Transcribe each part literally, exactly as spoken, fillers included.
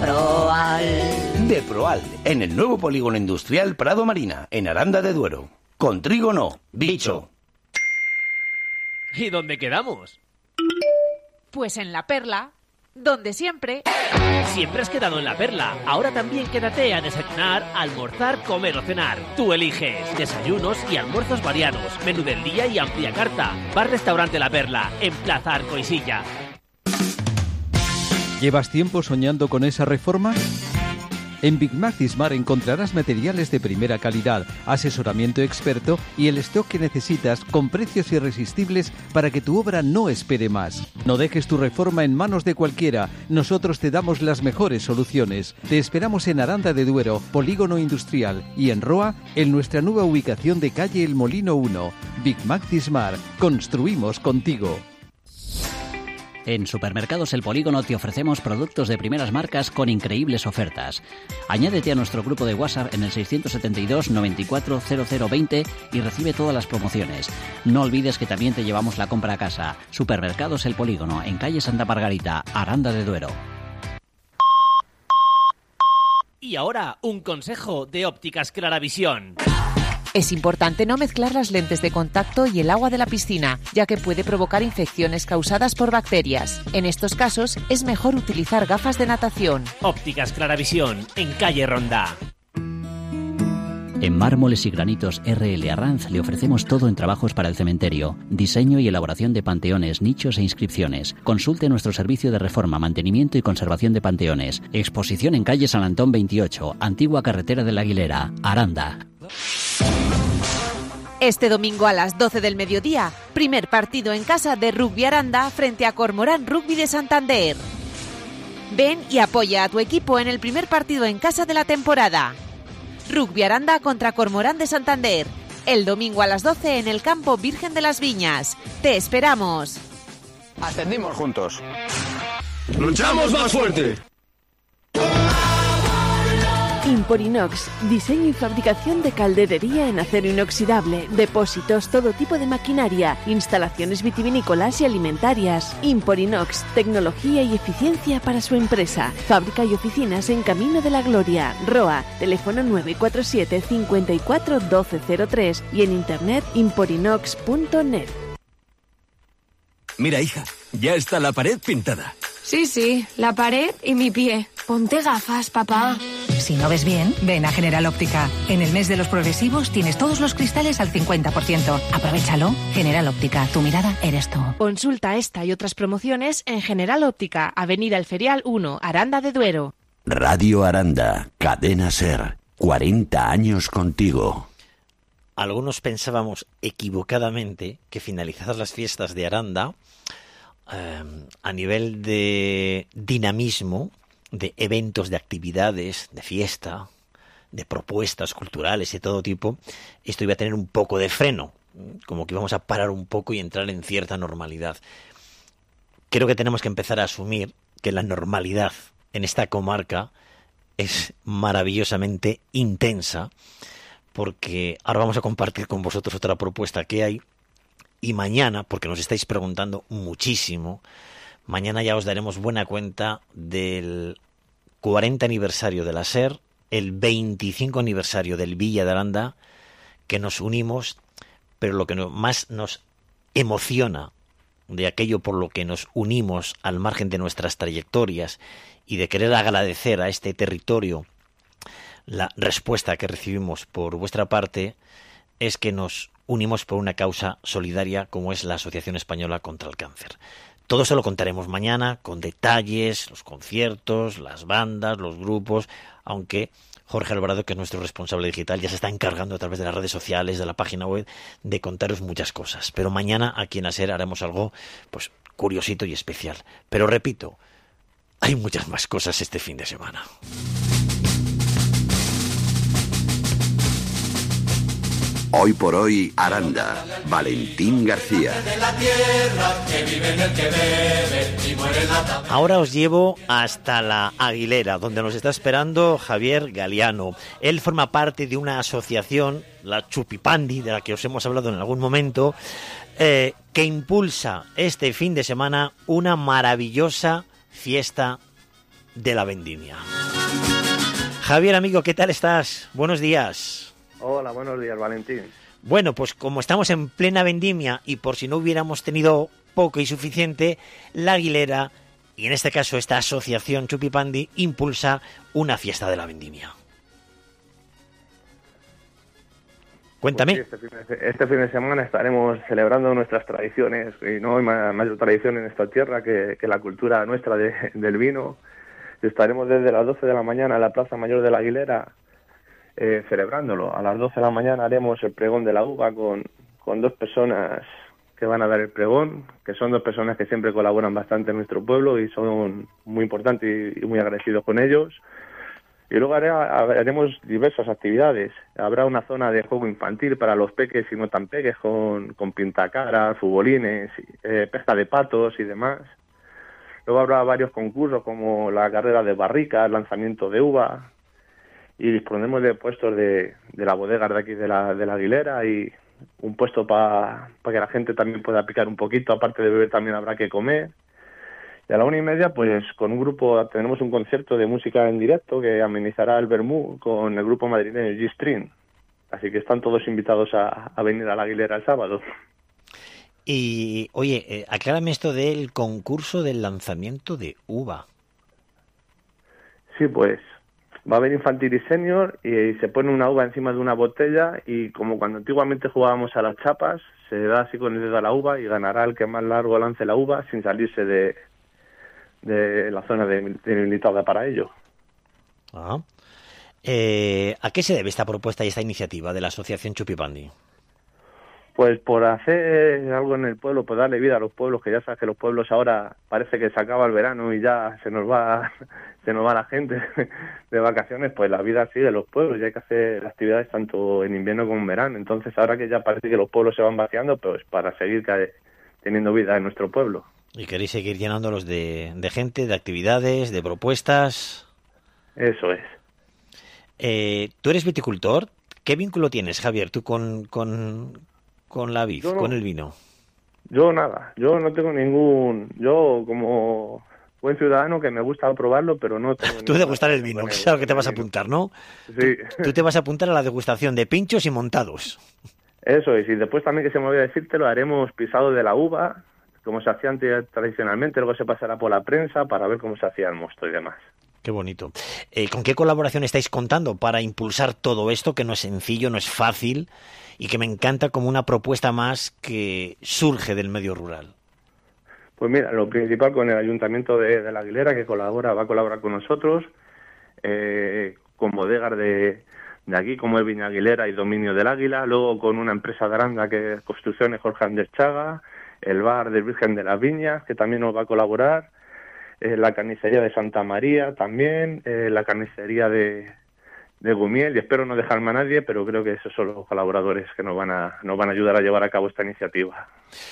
Proal. De Proal, en el nuevo polígono industrial Prado Marina, en Aranda de Duero. Con trigo no, bicho. ¿Y dónde quedamos? Pues en La Perla, donde siempre... Siempre has quedado en La Perla. Ahora también quédate a desayunar, almorzar, comer o cenar. Tú eliges. Desayunos y almuerzos variados, menú del día y amplia carta. Bar-restaurante La Perla, en Plaza Arcoisilla. ¿Llevas tiempo soñando con esa reforma? En Big Mac Dismar encontrarás materiales de primera calidad, asesoramiento experto y el stock que necesitas con precios irresistibles para que tu obra no espere más. No dejes tu reforma en manos de cualquiera. Nosotros te damos las mejores soluciones. Te esperamos en Aranda de Duero, Polígono Industrial, y en Roa, en nuestra nueva ubicación de calle El Molino uno. Big Mac Dismar. Construimos contigo. En Supermercados El Polígono te ofrecemos productos de primeras marcas con increíbles ofertas. Añádete a nuestro grupo de WhatsApp en el seiscientos setenta y dos noventa y cuatro cero cero veinte y recibe todas las promociones. No olvides que también te llevamos la compra a casa. Supermercados El Polígono, en calle Santa Margarita, Aranda de Duero. Y ahora, un consejo de Ópticas Claravisión. Es importante no mezclar las lentes de contacto y el agua de la piscina, ya que puede provocar infecciones causadas por bacterias. En estos casos, es mejor utilizar gafas de natación. Ópticas Claravisión, en calle Ronda. En Mármoles y Granitos R L Arranz le ofrecemos todo en trabajos para el cementerio, diseño y elaboración de panteones, nichos e inscripciones. Consulte nuestro servicio de reforma, mantenimiento y conservación de panteones. Exposición en calle San Antón veintiocho, antigua carretera de la Aguilera, Aranda. Este domingo a las doce del mediodía, primer partido en casa de Rugby Aranda frente a Cormorán Rugby de Santander. Ven y apoya a tu equipo en el primer partido en casa de la temporada. Rugby Aranda contra Cormorán de Santander, el domingo a las doce en el campo Virgen de las Viñas. ¡Te esperamos! Ascendimos juntos. ¡Luchamos más fuerte! Imporinox, diseño y fabricación de calderería en acero inoxidable, depósitos, todo tipo de maquinaria, instalaciones vitivinícolas y alimentarias. Imporinox, tecnología y eficiencia para su empresa. Fábrica y oficinas en Camino de la Gloria, Roa, teléfono nueve cuatro siete cincuenta y cuatro doce cero tres y en internet imporinox punto net. Mira, hija, ya está la pared pintada. Sí, sí, la pared y mi pie. Ponte gafas, papá. Si no ves bien, ven a General Óptica. En el mes de los progresivos tienes todos los cristales al cincuenta por ciento. Aprovechalo. General Óptica, tu mirada eres tú. Consulta esta y otras promociones en General Óptica, Avenida El Ferial uno, Aranda de Duero. Radio Aranda, Cadena Ser, cuarenta años contigo. Algunos pensábamos equivocadamente que finalizadas las fiestas de Aranda, eh, a nivel de dinamismo, de eventos, de actividades, de fiesta, de propuestas culturales de todo tipo, esto iba a tener un poco de freno, como que íbamos a parar un poco y entrar en cierta normalidad. Creo que tenemos que empezar a asumir que la normalidad en esta comarca es maravillosamente intensa, porque ahora vamos a compartir con vosotros otra propuesta que hay, y mañana, porque nos estáis preguntando muchísimo, mañana ya os daremos buena cuenta del cuarenta aniversario de la SER, el veinticinco aniversario del Villa de Aranda, que nos unimos, pero lo que más nos emociona de aquello por lo que nos unimos al margen de nuestras trayectorias y de querer agradecer a este territorio la respuesta que recibimos por vuestra parte, es que nos unimos por una causa solidaria como es la Asociación Española contra el Cáncer. Todo eso lo contaremos mañana con detalles, los conciertos, las bandas, los grupos, aunque Jorge Alvarado, que es nuestro responsable digital, ya se está encargando a través de las redes sociales, de la página web, de contaros muchas cosas. Pero mañana aquí en ASER haremos algo pues curiosito y especial. Pero repito, hay muchas más cosas este fin de semana. Hoy por hoy, Aranda, Valentín García. Ahora os llevo hasta la Aguilera, donde nos está esperando Javier Galeano. Él forma parte de una asociación, la Chupipandi, de la que os hemos hablado en algún momento, eh, que impulsa este fin de semana una maravillosa fiesta de la vendimia. Javier, amigo, ¿qué tal estás? Buenos días. Hola, buenos días, Valentín. Bueno, pues como estamos en plena vendimia y por si no hubiéramos tenido poco y suficiente, la Aguilera, y en este caso esta asociación Chupipandi, impulsa una fiesta de la vendimia. Cuéntame. Pues sí, este, fin de, este fin de semana estaremos celebrando nuestras tradiciones, y no hay mayor tradición en esta tierra que, que la cultura nuestra de, del vino. Estaremos desde las doce de la mañana en la Plaza Mayor de la Aguilera eh, celebrándolo. A las doce de la mañana haremos el pregón de la uva con, con dos personas que van a dar el pregón, que son dos personas que siempre colaboran bastante en nuestro pueblo y son muy importantes y, y muy agradecidos con ellos. Y luego haré, haremos diversas actividades. Habrá una zona de juego infantil para los peques y no tan peques, con, con pintacaras, futbolines, eh, pesca de patos y demás. Luego habrá varios concursos como la carrera de barricas, lanzamiento de uva, y disponemos de puestos de, de la bodega de aquí de la, de la Aguilera y un puesto para pa que la gente también pueda picar un poquito. Aparte de beber también habrá que comer. Y a la una y media, pues con un grupo, tenemos un concierto de música en directo que amenizará el Bermú con el grupo madrileño G-String. Así que están todos invitados a, a venir a la Aguilera el sábado. Y, oye, eh, aclárame esto del concurso del lanzamiento de uva. Sí, pues va a haber infantil y senior y se pone una uva encima de una botella y como cuando antiguamente jugábamos a las chapas, se da así con el dedo a la uva y ganará el que más largo lance la uva sin salirse de... de la zona delimitada para ello. Ah. Eh, ¿A qué se debe esta propuesta y esta iniciativa de la Asociación Chupipandi? Pues por hacer algo en el pueblo, por darle vida a los pueblos, que ya sabes que los pueblos ahora parece que se acaba el verano y ya se nos va se nos va la gente de vacaciones, pues la vida sigue en los pueblos y hay que hacer actividades tanto en invierno como en verano. Entonces ahora que ya parece que los pueblos se van vaciando, pues para seguir teniendo vida en nuestro pueblo. Y queréis seguir llenándolos de, de gente, de actividades, de propuestas. Eso es. Eh, ¿Tú eres viticultor? ¿Qué vínculo tienes, Javier, tú con, con, con la vid, no, con el vino? Yo nada, yo no tengo ningún... Yo como buen ciudadano que me gusta probarlo, pero no tengo... Tú degustar el vino, claro que te vas a apuntar, ¿no? Sí. Tú te vas a apuntar a la degustación de pinchos y montados. Eso es, y después también que se me olvida decírtelo, haremos pisado de la uva, como se hacía antes, tradicionalmente, luego se pasará por la prensa para ver cómo se hacía el mosto y demás. Qué bonito. Eh, ¿Con qué colaboración estáis contando para impulsar todo esto, que no es sencillo, no es fácil, y que me encanta como una propuesta más que surge del medio rural? Pues mira, lo principal con el Ayuntamiento de, de la Aguilera, que colabora, va a colaborar con nosotros, eh, con bodegas de, de aquí, como es Viña Aguilera y Dominio del Águila, luego con una empresa de Aranda que es Construcciones Jorge Andrés Chaga, el bar del Virgen de las Viñas, que también nos va a colaborar, eh, la carnicería de Santa María también, eh, la carnicería de, de Gumiel, y espero no dejarme a nadie, pero creo que esos son los colaboradores que nos van a, nos van a ayudar a llevar a cabo esta iniciativa.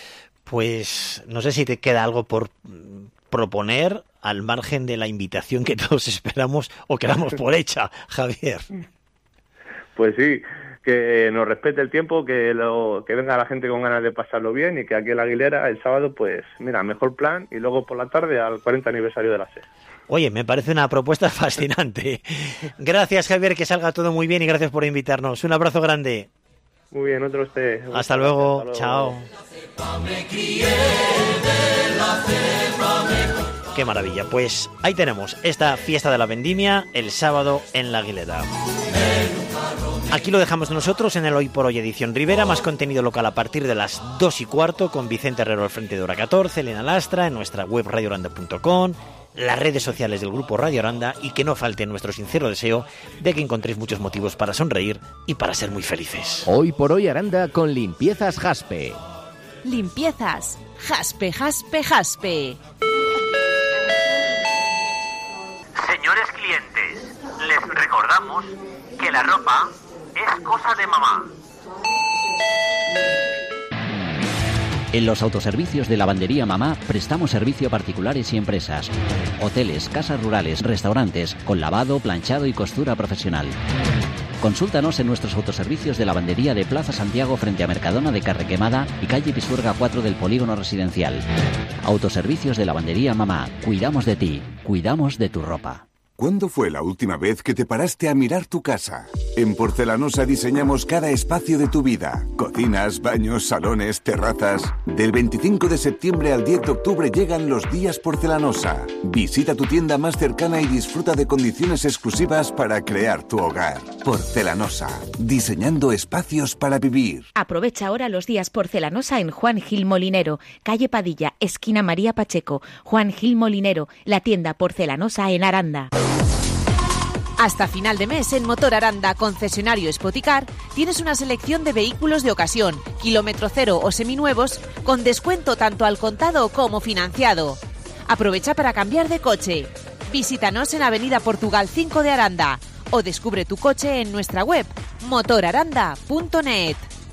Pues no sé si te queda algo por proponer al margen de la invitación que todos esperamos o quedamos por hecha, Javier. Pues sí, que nos respete el tiempo, que lo que venga la gente con ganas de pasarlo bien y que aquí en la Aguilera el sábado, pues mira, mejor plan y luego por la tarde al cuarenta aniversario de la S E. Oye, me parece una propuesta fascinante. Gracias, Javier, que salga todo muy bien y gracias por invitarnos. Un abrazo grande. Muy bien, otro usted. Hasta luego. Hasta luego. Chao. Qué maravilla. Pues ahí tenemos esta fiesta de la vendimia el sábado en la Aguilera. Aquí lo dejamos nosotros en el Hoy por Hoy edición Rivera, más contenido local a partir de las dos y cuarto con Vicente Herrero al frente de Hora catorce, Elena Lastra en nuestra web radio aranda punto com, las redes sociales del grupo Radio Aranda y que no falte nuestro sincero deseo de que encontréis muchos motivos para sonreír y para ser muy felices. Hoy por Hoy Aranda con Limpiezas Jaspe. Limpiezas Jaspe, Jaspe, Jaspe. Señores clientes, les recordamos que la ropa es cosa de mamá. En los autoservicios de Lavandería Mamá prestamos servicio a particulares y empresas, hoteles, casas rurales, restaurantes, con lavado, planchado y costura profesional. Consúltanos en nuestros autoservicios de lavandería de Plaza Santiago frente a Mercadona de Carrequemada y calle Pisuerga cuatro del Polígono Residencial. Autoservicios de lavandería Mamá. Cuidamos de ti, cuidamos de tu ropa. ¿Cuándo fue la última vez que te paraste a mirar tu casa? En Porcelanosa diseñamos cada espacio de tu vida. Cocinas, baños, salones, terrazas. Del veinticinco de septiembre al diez de octubre llegan los días Porcelanosa. Visita tu tienda más cercana y disfruta de condiciones exclusivas para crear tu hogar. Porcelanosa, diseñando espacios para vivir. Aprovecha ahora los días Porcelanosa en Juan Gil Molinero, calle Padilla, esquina María Pacheco. Juan Gil Molinero, la tienda Porcelanosa en Aranda. Hasta final de mes en Motor Aranda, concesionario Spoticar, tienes una selección de vehículos de ocasión, kilómetro cero o seminuevos, con descuento tanto al contado como financiado. Aprovecha para cambiar de coche. Visítanos en Avenida Portugal cinco de Aranda o descubre tu coche en nuestra web motor aranda punto net.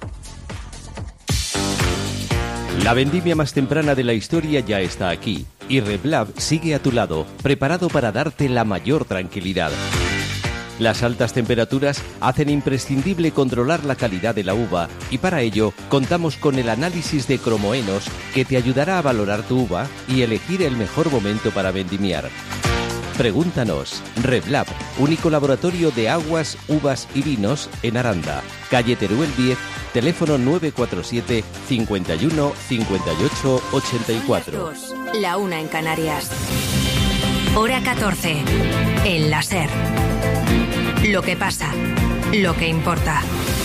La vendimia más temprana de la historia ya está aquí y Reblab sigue a tu lado, preparado para darte la mayor tranquilidad. Las altas temperaturas hacen imprescindible controlar la calidad de la uva y para ello contamos con el análisis de cromoenos que te ayudará a valorar tu uva y elegir el mejor momento para vendimiar. Pregúntanos. Reblab, único laboratorio de aguas, uvas y vinos en Aranda, calle Teruel diez, teléfono nueve cuatro siete, cincuenta y uno, cincuenta y ocho, ochenta y cuatro. La una en Canarias. Hora catorce. El láser. Lo que pasa, lo que importa.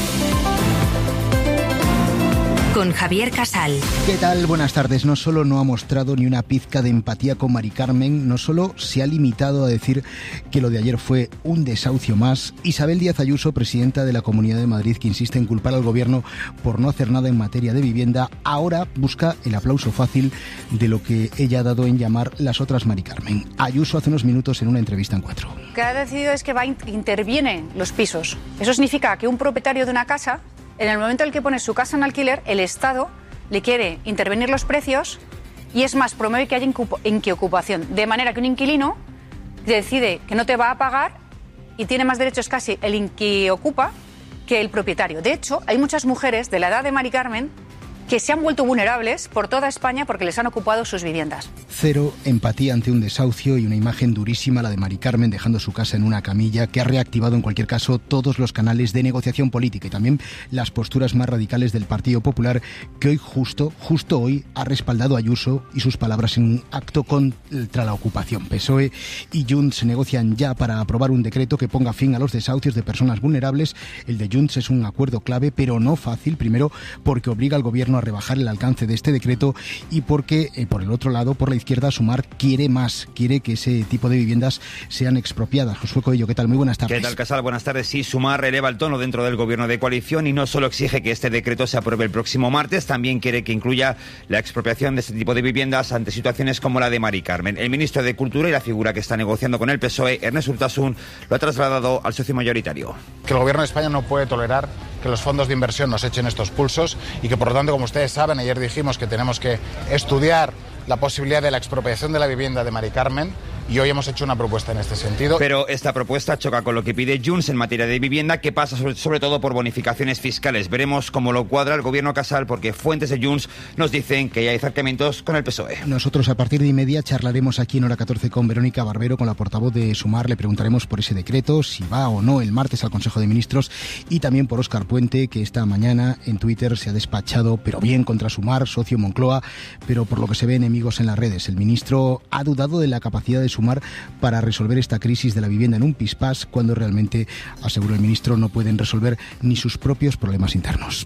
Con Javier Casal. ¿Qué tal? Buenas tardes. No solo no ha mostrado ni una pizca de empatía con Mari Carmen, no solo se ha limitado a decir que lo de ayer fue un desahucio más. Isabel Díaz Ayuso, presidenta de la Comunidad de Madrid, que insiste en culpar al gobierno por no hacer nada en materia de vivienda, ahora busca el aplauso fácil de lo que ella ha dado en llamar las otras Mari Carmen. Ayuso hace unos minutos en una entrevista en Cuatro. Lo que ha decidido es que va interviene los pisos. Eso significa que un propietario de una casa, en el momento en el que pone su casa en alquiler, el Estado le quiere intervenir los precios y es más, promueve que haya inquiocupación. De manera que un inquilino decide que no te va a pagar y tiene más derechos casi el inquiocupa que el propietario. De hecho, hay muchas mujeres de la edad de Mari Carmen que se han vuelto vulnerables por toda España porque les han ocupado sus viviendas. Cero empatía ante un desahucio y una imagen durísima, la de Mari Carmen dejando su casa en una camilla, que ha reactivado en cualquier caso todos los canales de negociación política y también las posturas más radicales del Partido Popular, que hoy justo, justo hoy ha respaldado a Ayuso y sus palabras en un acto contra la ocupación. P S O E y Junts se negocian ya para aprobar un decreto que ponga fin a los desahucios de personas vulnerables. El de Junts es un acuerdo clave, pero no fácil, primero porque obliga al gobierno a rebajar el alcance de este decreto y porque, eh, por el otro lado, por la izquierda, Sumar quiere más, quiere que ese tipo de viviendas sean expropiadas. Josué Coello, ¿qué tal? Muy buenas tardes. ¿Qué tal, Casal? Buenas tardes. Sí, Sumar eleva el tono dentro del gobierno de coalición y no solo exige que este decreto se apruebe el próximo martes, también quiere que incluya la expropiación de este tipo de viviendas ante situaciones como la de Mari Carmen. El ministro de Cultura y la figura que está negociando con el P S O E, Ernest Urtasun, lo ha trasladado al socio mayoritario. Que el gobierno de España no puede tolerar que los fondos de inversión nos echen estos pulsos y que, por lo tanto, como ustedes saben, ayer dijimos que tenemos que estudiar la posibilidad de la expropiación de la vivienda de Mari Carmen y hoy hemos hecho una propuesta en este sentido. Pero esta propuesta choca con lo que pide Junts en materia de vivienda, que pasa sobre, sobre todo por bonificaciones fiscales. Veremos cómo lo cuadra el gobierno Casal, porque fuentes de Junts nos dicen que ya hay acercamientos con el P S O E. Nosotros a partir de y media charlaremos aquí en Hora catorce con Verónica Barbero, con la portavoz de Sumar. Le preguntaremos por ese decreto, si va o no el martes al Consejo de Ministros, y también por Óscar Puente, que esta mañana en Twitter se ha despachado, pero bien, contra Sumar, socio Moncloa, pero por lo que se ve enemigos en las redes. El ministro ha dudado de la capacidad de Sumar para resolver esta crisis de la vivienda en un pispás, cuando realmente, aseguró el ministro, no pueden resolver ni sus propios problemas internos.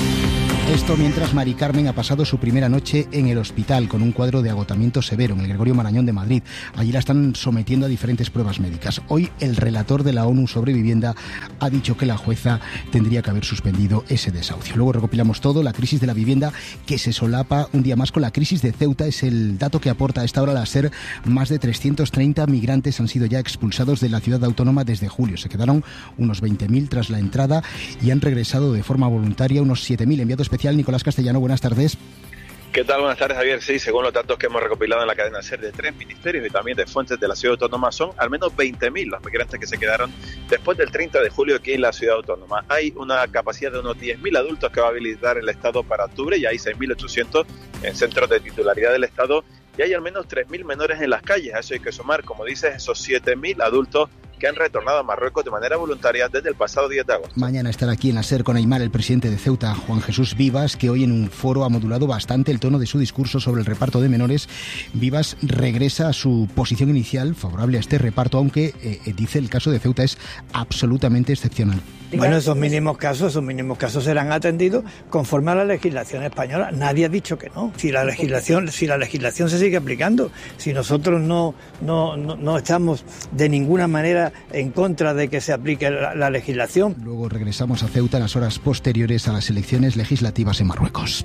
Esto mientras Mari Carmen ha pasado su primera noche en el hospital con un cuadro de agotamiento severo en el Gregorio Marañón de Madrid. Allí la están sometiendo a diferentes pruebas médicas. Hoy el relator de la ONU sobre vivienda ha dicho que la jueza tendría que haber suspendido ese desahucio. Luego recopilamos todo, la crisis de la vivienda que se solapa un día más con la crisis de Ceuta. Es el dato que aporta a esta hora la SER. Más de trescientos treinta migrantes han sido ya expulsados de la ciudad autónoma desde julio. Se quedaron unos veinte mil tras la entrada y han regresado de forma voluntaria unos siete mil. Enviado especial Nicolás Castellano, buenas tardes. ¿Qué tal? Buenas tardes, Javier. Sí, según los datos que hemos recopilado en la cadena SER de tres ministerios y también de fuentes de la ciudad autónoma, son al menos veinte mil los migrantes que se quedaron después del treinta de julio aquí en la ciudad autónoma. Hay una capacidad de unos diez mil adultos que va a habilitar el Estado para octubre, y hay seis mil ochocientos en centros de titularidad del Estado, y hay al menos tres mil menores en las calles. A eso hay que sumar, como dices, esos siete mil adultos que han retornado a Marruecos de manera voluntaria desde el pasado diez de agosto. Mañana estará aquí en la SER con Aimar el presidente de Ceuta, Juan Jesús Vivas, que hoy en un foro ha modulado bastante el tono de su discurso sobre el reparto de menores. Vivas regresa a su posición inicial favorable a este reparto, aunque eh, dice el caso de Ceuta es absolutamente excepcional. Bueno, esos mínimos casos, esos mínimos casos serán atendidos conforme a la legislación española. Nadie ha dicho que no. Si la legislación, si la legislación se sigue aplicando, si nosotros no, no, no, no estamos de ninguna manera en contra de que se aplique la, la legislación. Luego regresamos a Ceuta en las horas posteriores a las elecciones legislativas en Marruecos.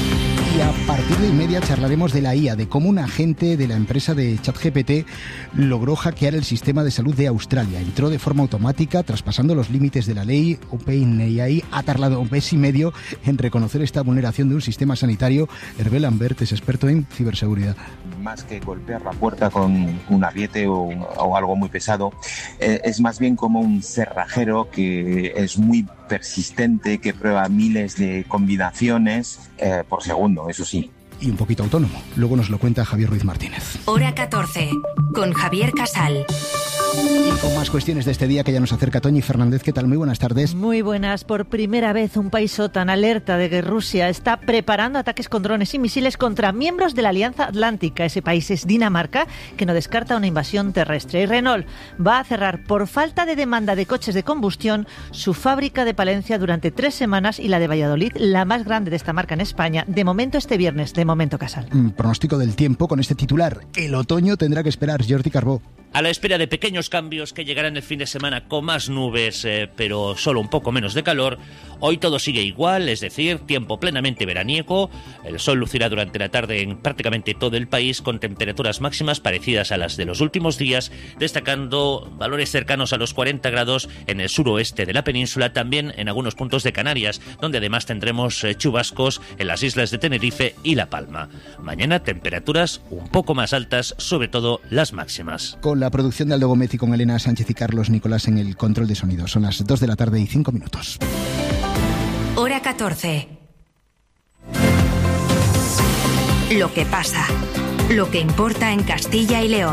Y a partir de media charlaremos de la I A, de cómo un agente de la empresa de ChatGPT logró hackear el sistema de salud de Australia. Entró de forma automática, traspasando los límites de la ley. OpenAI ha tardado un mes y medio en reconocer esta vulneración de un sistema sanitario. Hervé Lambert es experto en ciberseguridad. Más que golpear la puerta con un ariete o, o algo muy pesado, eh, es más bien como un cerrajero que es muy persistente, que prueba miles de combinaciones eh, por segundo, eso sí. Y un poquito autónomo. Luego nos lo cuenta Javier Ruiz Martínez. Hora catorce, con Javier Casal. Y con más cuestiones de este día que ya nos acerca Toñi Fernández. ¿Qué tal? Muy buenas tardes. Muy buenas. Por primera vez un país OTAN alerta de que Rusia está preparando ataques con drones y misiles contra miembros de la Alianza Atlántica. Ese país es Dinamarca, que no descarta una invasión terrestre. Y Renault va a cerrar por falta de demanda de coches de combustión su fábrica de Palencia durante tres semanas y la de Valladolid, la más grande de esta marca en España, de momento este viernes. De momento, Casal. Mm, pronóstico del tiempo con este titular. El otoño tendrá que esperar. Jordi Carbó. A la espera de pequeños cambios que llegarán el fin de semana con más nubes, eh, pero solo un poco menos de calor, hoy todo sigue igual, es decir, tiempo plenamente veraniego. El sol lucirá durante la tarde en prácticamente todo el país con temperaturas máximas parecidas a las de los últimos días, destacando valores cercanos a los cuarenta grados en el suroeste de la península, también en algunos puntos de Canarias, donde además tendremos eh, chubascos en las islas de Tenerife y La Palma. Mañana temperaturas un poco más altas, sobre todo las máximas. Con la producción de Aldo Gómez y con Elena Sánchez y Carlos Nicolás en el control de sonido. Son las dos de la tarde y cinco minutos. Hora catorce. Lo que pasa. Lo que importa en Castilla y León.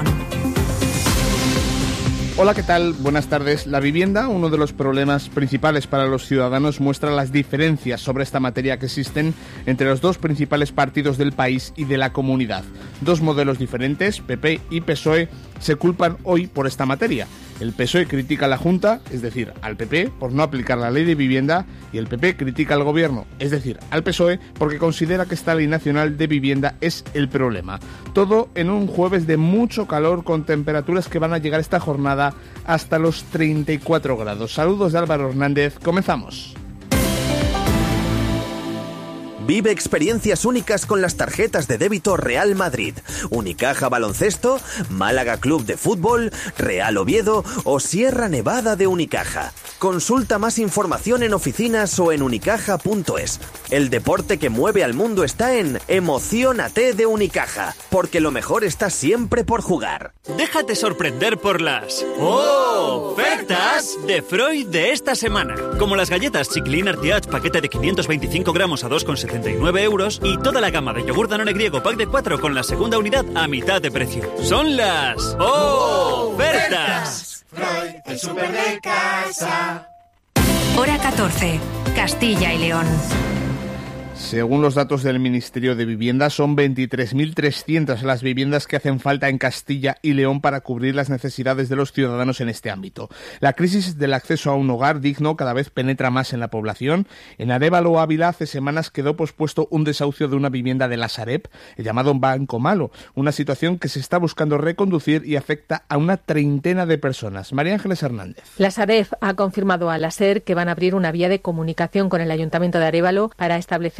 Hola, ¿qué tal? Buenas tardes. La vivienda, uno de los problemas principales para los ciudadanos, muestra las diferencias sobre esta materia que existen entre los dos principales partidos del país y de la comunidad. Dos modelos diferentes, P P y P S O E, se culpan hoy por esta materia. El P S O E critica a la Junta, es decir, al P P, por no aplicar la ley de vivienda, y el P P critica al Gobierno, es decir, al P S O E, porque considera que esta ley nacional de vivienda es el problema. Todo en un jueves de mucho calor, con temperaturas que van a llegar esta jornada hasta los treinta y cuatro grados. Saludos de Álvaro Hernández, comenzamos. Vive experiencias únicas con las tarjetas de débito Real Madrid, Unicaja Baloncesto, Málaga Club de Fútbol, Real Oviedo o Sierra Nevada de Unicaja. Consulta más información en oficinas o en unicaja punto es. El deporte que mueve al mundo está en Emociónate de Unicaja, porque lo mejor está siempre por jugar. Déjate sorprender por las ofertas de Freud de esta semana. Como las galletas Chiclin Artiach paquete de quinientos veinticinco gramos a dos con setenta y nueve euros y toda la gama de yogur Danone griego pack de cuatro con la segunda unidad a mitad de precio. Son las ofertas. Freud, el súper de casa. Hora catorce, Castilla y León. Según los datos del Ministerio de Vivienda, son veintitrés mil trescientas las viviendas que hacen falta en Castilla y León para cubrir las necesidades de los ciudadanos en este ámbito. La crisis del acceso a un hogar digno cada vez penetra más en la población. En Arévalo, Ávila, hace semanas quedó pospuesto un desahucio de una vivienda de la Sareb, el llamado Banco Malo, una situación que se está buscando reconducir y afecta a una treintena de personas. María Ángeles Hernández. La Sareb ha confirmado a la SER que van a abrir una vía de comunicación con el Ayuntamiento de Arévalo para establecer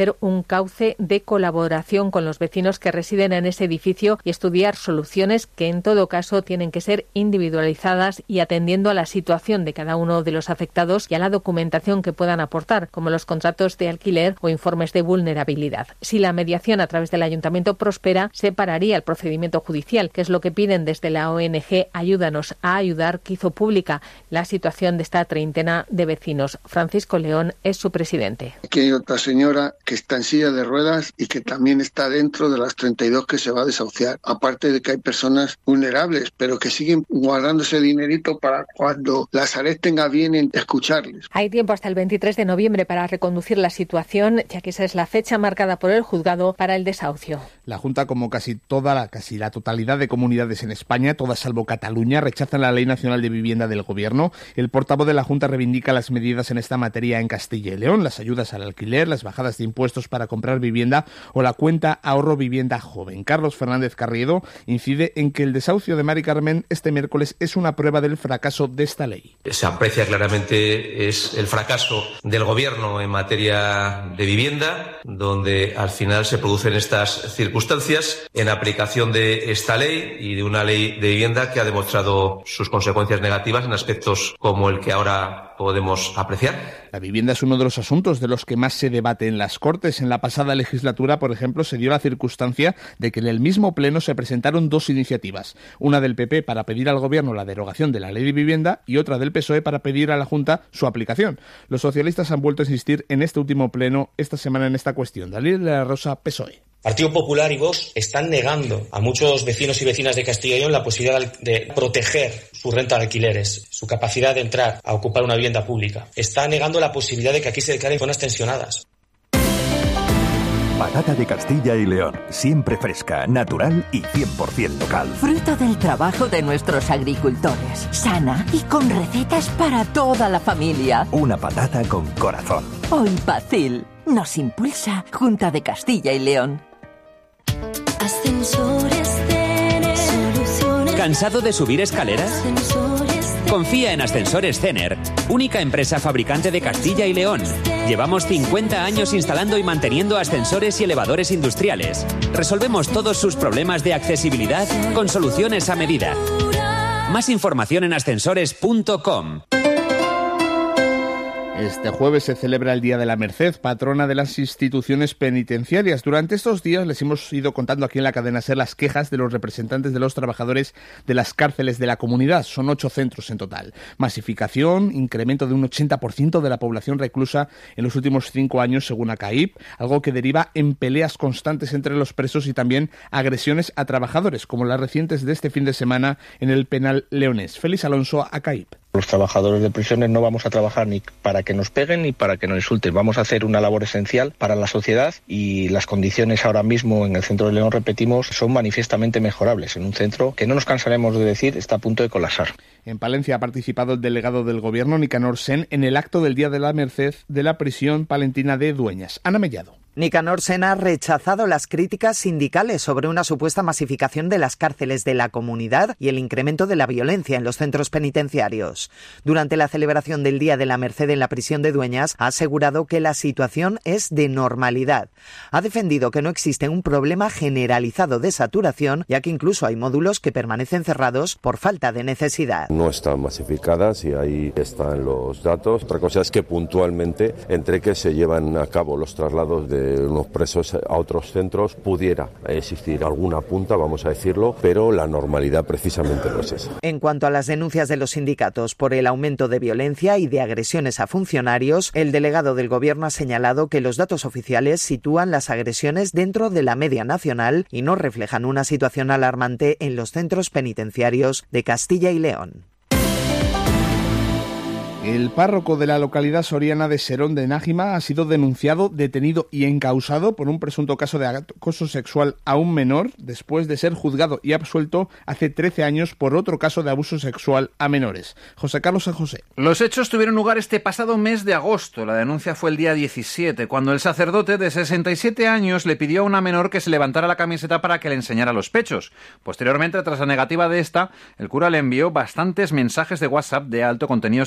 establecer un cauce de colaboración con los vecinos que residen en ese edificio y estudiar soluciones que en todo caso tienen que ser individualizadas y atendiendo a la situación de cada uno de los afectados y a la documentación que puedan aportar, como los contratos de alquiler o informes de vulnerabilidad. Si la mediación a través del ayuntamiento prospera, se pararía el procedimiento judicial, que es lo que piden desde la O N G Ayúdanos a Ayudar, que hizo pública la situación de esta treintena de vecinos. Francisco León es su presidente. Aquí hay otra señora que está en silla de ruedas y que también está dentro de las treinta y dos que se va a desahuciar. Aparte de que hay personas vulnerables, pero que siguen guardándose dinerito para cuando la Sareb tenga bien en escucharles. Hay tiempo hasta el veintitrés de noviembre para reconducir la situación, ya que esa es la fecha marcada por el juzgado para el desahucio. La Junta, como casi toda la, casi la totalidad de comunidades en España, todas salvo Cataluña, rechazan la Ley Nacional de Vivienda del Gobierno. El portavoz de la Junta reivindica las medidas en esta materia en Castilla y León, las ayudas al alquiler, las bajadas de impuestos para comprar vivienda o la cuenta ahorro vivienda joven. Carlos Fernández Carriedo incide en que el desahucio de Mari Carmen este miércoles es una prueba del fracaso de esta ley. Se aprecia claramente es el fracaso del Gobierno en materia de vivienda, donde al final se producen estas circunstancias en aplicación de esta ley y de una ley de vivienda que ha demostrado sus consecuencias negativas en aspectos como el que ahora podemos apreciar. La vivienda es uno de los asuntos de los que más se debate en las Cortes. En la pasada legislatura, por ejemplo, se dio la circunstancia de que en el mismo pleno se presentaron dos iniciativas, una del P P para pedir al Gobierno la derogación de la ley de vivienda y otra del P S O E para pedir a la Junta su aplicación. Los socialistas han vuelto a insistir en este último pleno esta semana en esta cuestión. Daniel de la Rosa, P S O E. Partido Popular y Vox están negando a muchos vecinos y vecinas de Castilla y León la posibilidad de proteger su renta de alquileres, su capacidad de entrar a ocupar una vivienda pública. Está negando la posibilidad de que aquí se declaren zonas tensionadas. Patata de Castilla y León, siempre fresca, natural y cien por ciento local. Fruto del trabajo de nuestros agricultores, sana y con recetas para toda la familia. Una patata con corazón. Hoy Pacil nos impulsa Junta de Castilla y León. Ascensores Cener. Soluciones. ¿Cansado de subir escaleras? Ascensores Cener. Confía en Ascensores Cener, única empresa fabricante de Castilla y León. Llevamos cincuenta años instalando y manteniendo ascensores y elevadores industriales. Resolvemos todos sus problemas de accesibilidad con soluciones a medida. Más información en ascensores punto com. Este jueves se celebra el Día de la Merced, patrona de las instituciones penitenciarias. Durante estos días les hemos ido contando aquí en la cadena SER las quejas de los representantes de los trabajadores de las cárceles de la comunidad. Son ocho centros en total. Masificación, incremento de un ochenta por ciento de la población reclusa en los últimos cinco años, según ACAIP, algo que deriva en peleas constantes entre los presos y también agresiones a trabajadores, como las recientes de este fin de semana en el penal leonés. Félix Alonso, ACAIP. Los trabajadores de prisiones no vamos a trabajar ni para que nos peguen ni para que nos insulten. Vamos a hacer una labor esencial para la sociedad y las condiciones ahora mismo en el centro de León, repetimos, son manifiestamente mejorables. En un centro que no nos cansaremos de decir está a punto de colapsar. En Palencia ha participado el delegado del Gobierno, Nicanor Sen, en el acto del Día de la Merced de la prisión palentina de Dueñas. Ana Mellado. Nicanor Sen ha rechazado las críticas sindicales sobre una supuesta masificación de las cárceles de la comunidad y el incremento de la violencia en los centros penitenciarios. Durante la celebración del Día de la Merced en la prisión de Dueñas, ha asegurado que la situación es de normalidad. Ha defendido que no existe un problema generalizado de saturación, ya que incluso hay módulos que permanecen cerrados por falta de necesidad. No están masificadas y ahí están los datos. Otra cosa es que puntualmente, entre que se llevan a cabo los traslados de unos presos a otros centros, pudiera existir alguna punta, vamos a decirlo, pero la normalidad precisamente no es esa. En cuanto a las denuncias de los sindicatos por el aumento de violencia y de agresiones a funcionarios, el delegado del Gobierno ha señalado que los datos oficiales sitúan las agresiones dentro de la media nacional y no reflejan una situación alarmante en los centros penitenciarios de Castilla y León. El párroco de la localidad soriana de Serón de Nájima ha sido denunciado, detenido y encausado por un presunto caso de acoso sexual a un menor después de ser juzgado y absuelto hace trece años por otro caso de abuso sexual a menores. José Carlos San José. Los hechos tuvieron lugar este pasado mes de agosto. La denuncia fue el día diecisiete, cuando el sacerdote de sesenta y siete años le pidió a una menor que se levantara la camiseta para que le enseñara los pechos. Posteriormente, tras la negativa de esta, el cura le envió bastantes mensajes de WhatsApp de alto contenido sexual.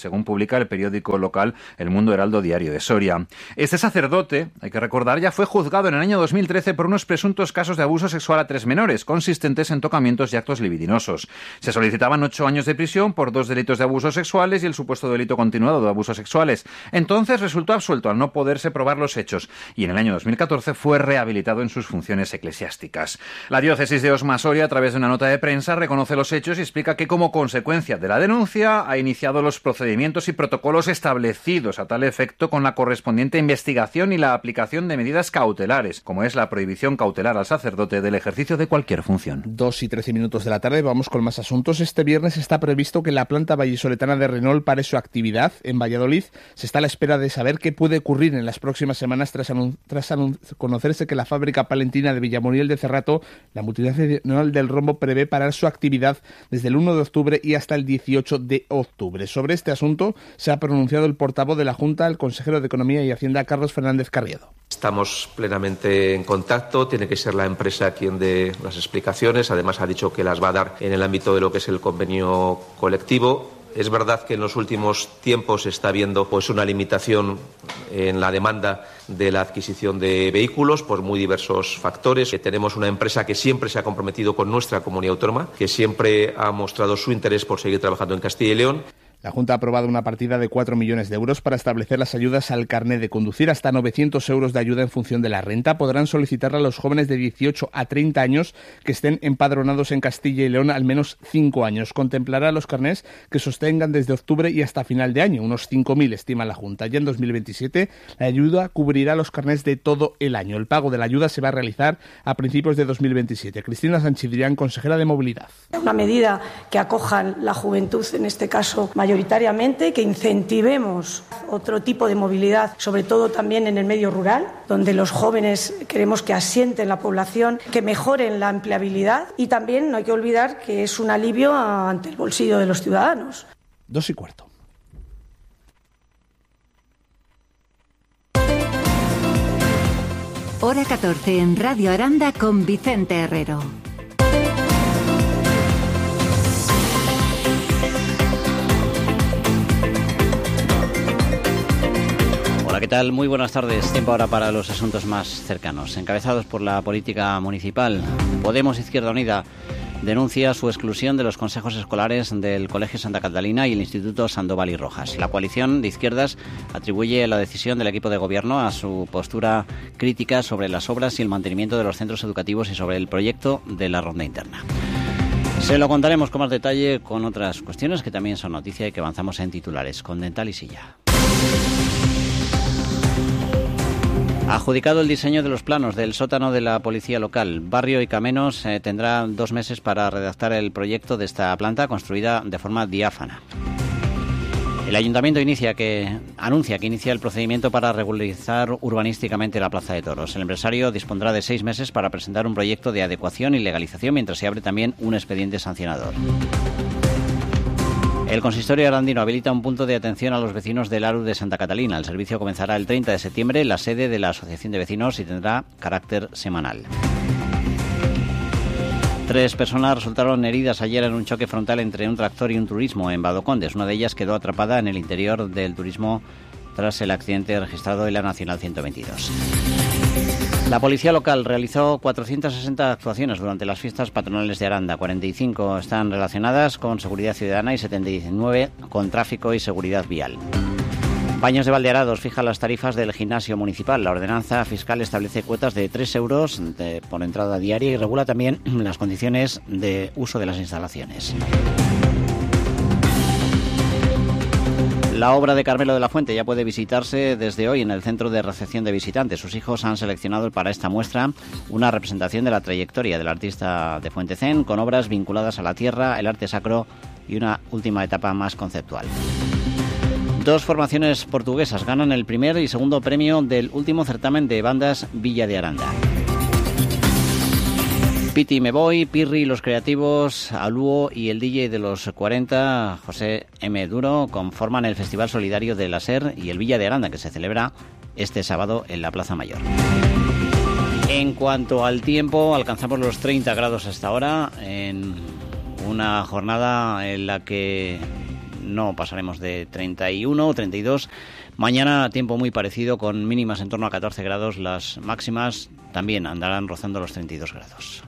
según publica el periódico local El Mundo Heraldo Diario de Soria. Este sacerdote, hay que recordar, ya fue juzgado en el año dos mil trece por unos presuntos casos de abuso sexual a tres menores, consistentes en tocamientos y actos libidinosos. Se solicitaban ocho años de prisión por dos delitos de abusos sexuales y el supuesto delito continuado de abusos sexuales. Entonces resultó absuelto al no poderse probar los hechos y en el año dos mil catorce fue rehabilitado en sus funciones eclesiásticas. La diócesis de Osma Soria, a través de una nota de prensa, reconoce los hechos y explica que como consecuencia de la denuncia ha iniciado los procedimientos y protocolos establecidos a tal efecto con la correspondiente investigación y la aplicación de medidas cautelares, como es la prohibición cautelar al sacerdote del ejercicio de cualquier función. Dos y trece minutos de la tarde, vamos con más asuntos. Este viernes está previsto que la planta vallisoletana de Renault pare su actividad en Valladolid. Se está a la espera de saber qué puede ocurrir en las próximas semanas tras, anun- tras anun- conocerse que la fábrica palentina de Villamuriel de Cerrato, la multinacional del rombo, prevé parar su actividad desde el uno de octubre y hasta el dieciocho de octubre. Sobre este asunto se ha pronunciado el portavoz de la Junta, el consejero de Economía y Hacienda, Carlos Fernández Carriedo. Estamos plenamente en contacto, tiene que ser la empresa quien dé las explicaciones, además ha dicho que las va a dar en el ámbito de lo que es el convenio colectivo. Es verdad que en los últimos tiempos se está viendo pues una limitación en la demanda de la adquisición de vehículos por muy diversos factores. Tenemos una empresa que siempre se ha comprometido con nuestra comunidad autónoma, que siempre ha mostrado su interés por seguir trabajando en Castilla y León. La Junta ha aprobado una partida de cuatro millones de euros para establecer las ayudas al carné de conducir. Hasta novecientos euros de ayuda en función de la renta podrán solicitarla a los jóvenes de dieciocho a treinta años que estén empadronados en Castilla y León al menos cinco años. Contemplará los carnés que sostengan desde octubre y hasta final de año, unos cinco mil estima la Junta. Ya en dos mil veintisiete la ayuda cubrirá los carnés de todo el año. El pago de la ayuda se va a realizar a principios de dos mil veintisiete. Cristina Sanchidrián, consejera de Movilidad. Una medida que acojan la juventud, en este caso mayoritariamente, que incentivemos otro tipo de movilidad, sobre todo también en el medio rural, donde los jóvenes queremos que asienten la población, que mejoren la empleabilidad y también no hay que olvidar que es un alivio ante el bolsillo de los ciudadanos. Dos y cuarto. Hora catorce en Radio Aranda con Vicente Herrero. Hola, ¿qué tal? Muy buenas tardes. Tiempo ahora para los asuntos más cercanos. Encabezados por la política municipal, Podemos Izquierda Unida denuncia su exclusión de los consejos escolares del Colegio Santa Catalina y el Instituto Sandoval y Rojas. La coalición de izquierdas atribuye la decisión del equipo de gobierno a su postura crítica sobre las obras y el mantenimiento de los centros educativos y sobre el proyecto de la ronda interna. Se lo contaremos con más detalle con otras cuestiones que también son noticia y que avanzamos en titulares, con Dental y Silla. Adjudicado el diseño de los planos del sótano de la policía local, Barrio y Camenos eh, tendrá dos meses para redactar el proyecto de esta planta construida de forma diáfana. El ayuntamiento inicia que, anuncia que inicia el procedimiento para regularizar urbanísticamente la Plaza de Toros. El empresario dispondrá de seis meses para presentar un proyecto de adecuación y legalización, mientras se abre también un expediente sancionador. El consistorio arandino habilita un punto de atención a los vecinos del Aru de Santa Catalina. El servicio comenzará el treinta de septiembre en la sede de la Asociación de Vecinos y tendrá carácter semanal. Tres personas resultaron heridas ayer en un choque frontal entre un tractor y un turismo en Badocondes. Una de ellas quedó atrapada en el interior del turismo tras el accidente registrado en la Nacional ciento veintidós. La policía local realizó cuatrocientas sesenta actuaciones durante las fiestas patronales de Aranda. cuarenta y cinco están relacionadas con seguridad ciudadana y setenta y nueve con tráfico y seguridad vial. Baños de Valdearados fija las tarifas del gimnasio municipal. La ordenanza fiscal establece cuotas de tres euros de, por entrada diaria y regula también las condiciones de uso de las instalaciones. La obra de Carmelo de la Fuente ya puede visitarse desde hoy en el Centro de Recepción de Visitantes. Sus hijos han seleccionado para esta muestra una representación de la trayectoria del artista de Fuentecén con obras vinculadas a la tierra, el arte sacro y una última etapa más conceptual. Dos formaciones portuguesas ganan el primer y segundo premio del último certamen de bandas Villa de Aranda. Piti Me Voy, Pirri, Los Creativos, Aluo y el D J de los cuarenta, José M. Duro, conforman el Festival Solidario de la SER y el Villa de Aranda, que se celebra este sábado en la Plaza Mayor. En cuanto al tiempo, alcanzamos los treinta grados hasta ahora, en una jornada en la que no pasaremos de treinta y uno o treinta y dos. Mañana tiempo muy parecido, con mínimas en torno a catorce grados. Las máximas también andarán rozando los treinta y dos grados.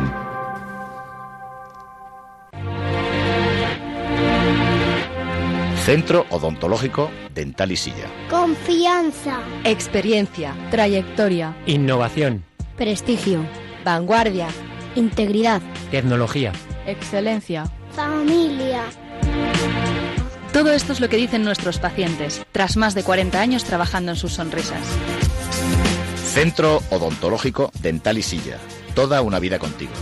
Centro Odontológico Dental y Silla. Confianza. Experiencia. Trayectoria. Innovación. Prestigio. Vanguardia. Integridad. Tecnología. Excelencia. Familia. Todo esto es lo que dicen nuestros pacientes, tras más de cuarenta años trabajando en sus sonrisas. Centro Odontológico Dental y Silla. Toda una vida contigo.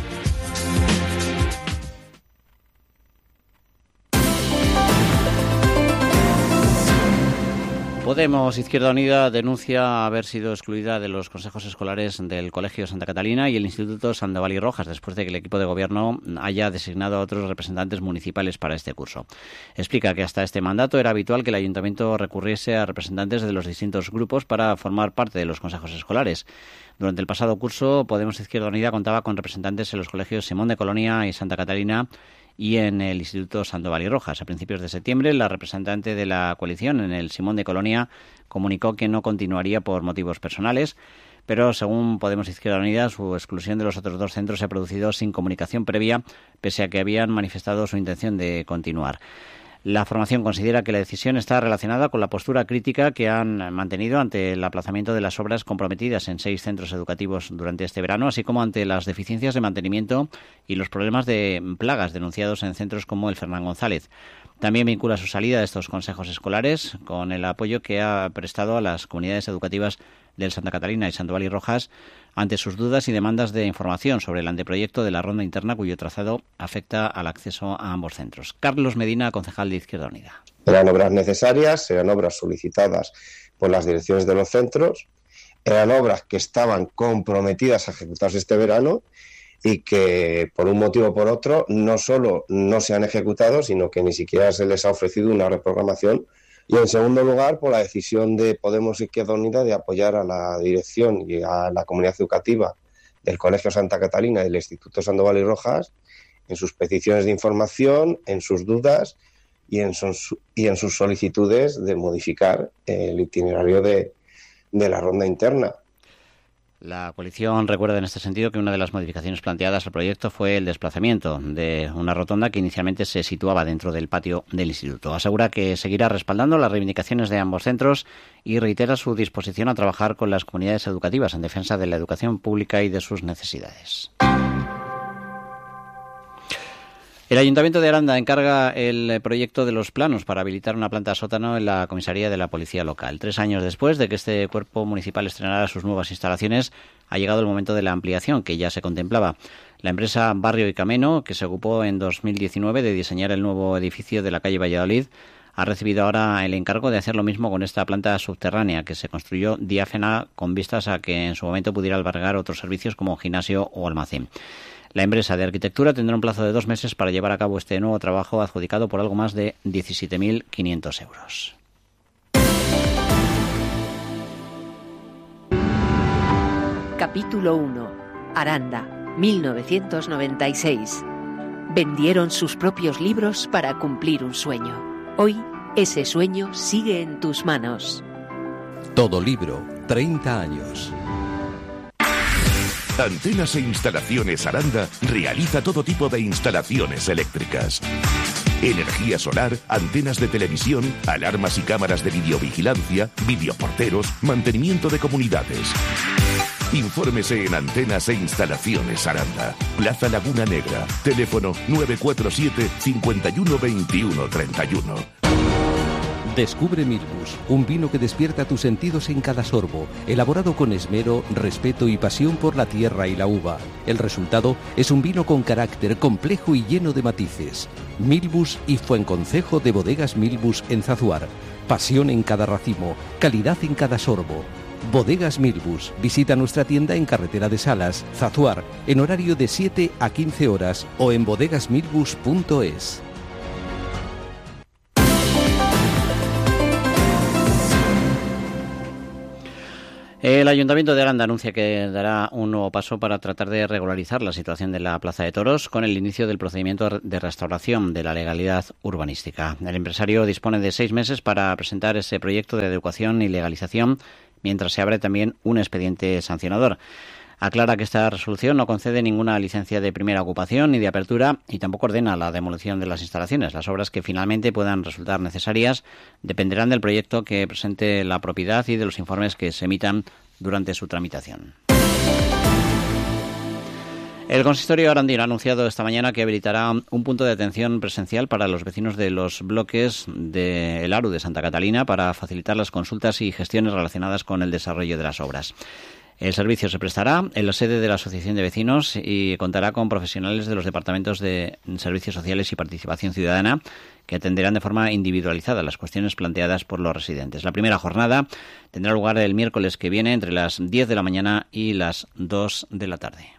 Podemos, Izquierda Unida, denuncia haber sido excluida de los consejos escolares del Colegio Santa Catalina y el Instituto Sandoval y Rojas, después de que el equipo de gobierno haya designado a otros representantes municipales para este curso. Explica que hasta este mandato era habitual que el ayuntamiento recurriese a representantes de los distintos grupos para formar parte de los consejos escolares. Durante el pasado curso, Podemos, Izquierda Unida contaba con representantes en los colegios Simón de Colonia y Santa Catalina y en el Instituto Sandoval y Rojas. A principios de septiembre, la representante de la coalición en el Simón de Colonia comunicó que no continuaría por motivos personales, pero según Podemos Izquierda Unida, su exclusión de los otros dos centros se ha producido sin comunicación previa, pese a que habían manifestado su intención de continuar. La formación considera que la decisión está relacionada con la postura crítica que han mantenido ante el aplazamiento de las obras comprometidas en seis centros educativos durante este verano, así como ante las deficiencias de mantenimiento y los problemas de plagas denunciados en centros como el Fernán González. También vincula su salida de estos consejos escolares con el apoyo que ha prestado a las comunidades educativas del Santa Catalina y Sandoval y Rojas ante sus dudas y demandas de información sobre el anteproyecto de la ronda interna cuyo trazado afecta al acceso a ambos centros. Carlos Medina, concejal de Izquierda Unida. Eran obras necesarias, eran obras solicitadas por las direcciones de los centros, eran obras que estaban comprometidas a ejecutarse este verano y que por un motivo o por otro no solo no se han ejecutado, sino que ni siquiera se les ha ofrecido una reprogramación. Y en segundo lugar, por la decisión de Podemos Izquierda Unida de apoyar a la dirección y a la comunidad educativa del Colegio Santa Catalina y del Instituto Sandoval y Rojas en sus peticiones de información, en sus dudas y en sus, y en sus solicitudes de modificar el itinerario de, de la ronda interna. La coalición recuerda en este sentido que una de las modificaciones planteadas al proyecto fue el desplazamiento de una rotonda que inicialmente se situaba dentro del patio del instituto. Asegura que seguirá respaldando las reivindicaciones de ambos centros y reitera su disposición a trabajar con las comunidades educativas en defensa de la educación pública y de sus necesidades. El Ayuntamiento de Aranda encarga el proyecto de los planos para habilitar una planta sótano en la comisaría de la Policía Local. Tres años después de que este cuerpo municipal estrenara sus nuevas instalaciones, ha llegado el momento de la ampliación que ya se contemplaba. La empresa Barrio y Cameno, que se ocupó en dos mil diecinueve de diseñar el nuevo edificio de la calle Valladolid, ha recibido ahora el encargo de hacer lo mismo con esta planta subterránea que se construyó diáfana con vistas a que en su momento pudiera albergar otros servicios como gimnasio o almacén. La empresa de arquitectura tendrá un plazo de dos meses para llevar a cabo este nuevo trabajo adjudicado por algo más de diecisiete mil quinientos euros. Capítulo uno. Aranda, mil novecientos noventa y seis. Vendieron sus propios libros para cumplir un sueño. Hoy, ese sueño sigue en tus manos. Todo libro, treinta años. Antenas e Instalaciones Aranda realiza todo tipo de instalaciones eléctricas. Energía solar, antenas de televisión, alarmas y cámaras de videovigilancia, videoporteros, mantenimiento de comunidades. Infórmese en Antenas e Instalaciones Aranda, Plaza Laguna Negra, teléfono nueve cuatro siete, cinco uno dos uno tres uno. Descubre Milbus, un vino que despierta tus sentidos en cada sorbo, elaborado con esmero, respeto y pasión por la tierra y la uva. El resultado es un vino con carácter complejo y lleno de matices. Milbus y Fuenconcejo de Bodegas Milbus en Zazuar. Pasión en cada racimo, calidad en cada sorbo. Bodegas Milbus. Visita nuestra tienda en Carretera de Salas, Zazuar, en horario de siete a quince horas o en bodegas milbus punto es. El Ayuntamiento de Aranda anuncia que dará un nuevo paso para tratar de regularizar la situación de la Plaza de Toros con el inicio del procedimiento de restauración de la legalidad urbanística. El empresario dispone de seis meses para presentar ese proyecto de adecuación y legalización, mientras se abre también un expediente sancionador. Aclara que esta resolución no concede ninguna licencia de primera ocupación ni de apertura y tampoco ordena la demolición de las instalaciones. Las obras que finalmente puedan resultar necesarias dependerán del proyecto que presente la propiedad y de los informes que se emitan durante su tramitación. El consistorio arandino ha anunciado esta mañana que habilitará un punto de atención presencial para los vecinos de los bloques del ARU de Santa Catalina para facilitar las consultas y gestiones relacionadas con el desarrollo de las obras. El servicio se prestará en la sede de la Asociación de Vecinos y contará con profesionales de los departamentos de Servicios Sociales y Participación Ciudadana que atenderán de forma individualizada las cuestiones planteadas por los residentes. La primera jornada tendrá lugar el miércoles que viene entre las diez de la mañana y las dos de la tarde.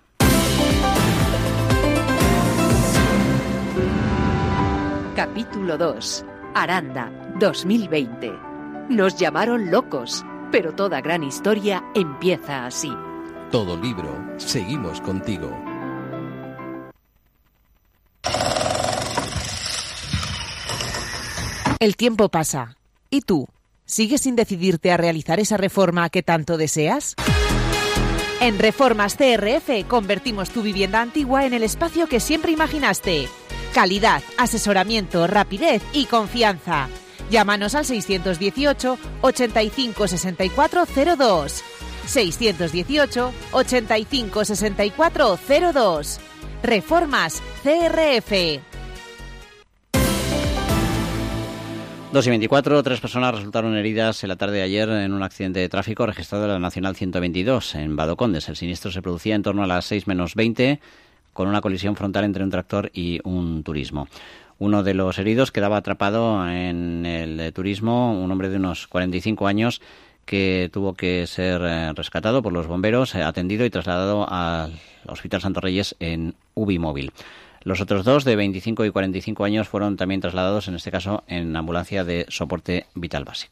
Capítulo dos. Aranda, dos mil veinte. Nos llamaron locos, pero toda gran historia empieza así. Todo libro, seguimos contigo. El tiempo pasa. ¿Y tú? ¿Sigues sin decidirte a realizar esa reforma que tanto deseas? En Reformas C R F convertimos tu vivienda antigua en el espacio que siempre imaginaste. Calidad, asesoramiento, rapidez y confianza. Llámanos al seiscientos dieciocho, ochenta y cinco, sesenta y cuatro cero dos. seiscientos dieciocho, ochenta y cinco, sesenta y cuatro cero dos. Reformas C R F. dos y veinticuatro, tres personas resultaron heridas en la tarde de ayer en un accidente de tráfico registrado en la Nacional ciento veintidós en Badocondes. El siniestro se producía en torno a las seis menos veinte con una colisión frontal entre un tractor y un turismo. Uno de los heridos quedaba atrapado en el turismo, un hombre de unos cuarenta y cinco años que tuvo que ser rescatado por los bomberos, atendido y trasladado al Hospital Santo Reyes en U B I móvil. Los otros dos, de veinticinco y cuarenta y cinco años, fueron también trasladados, en este caso, en ambulancia de soporte vital básico.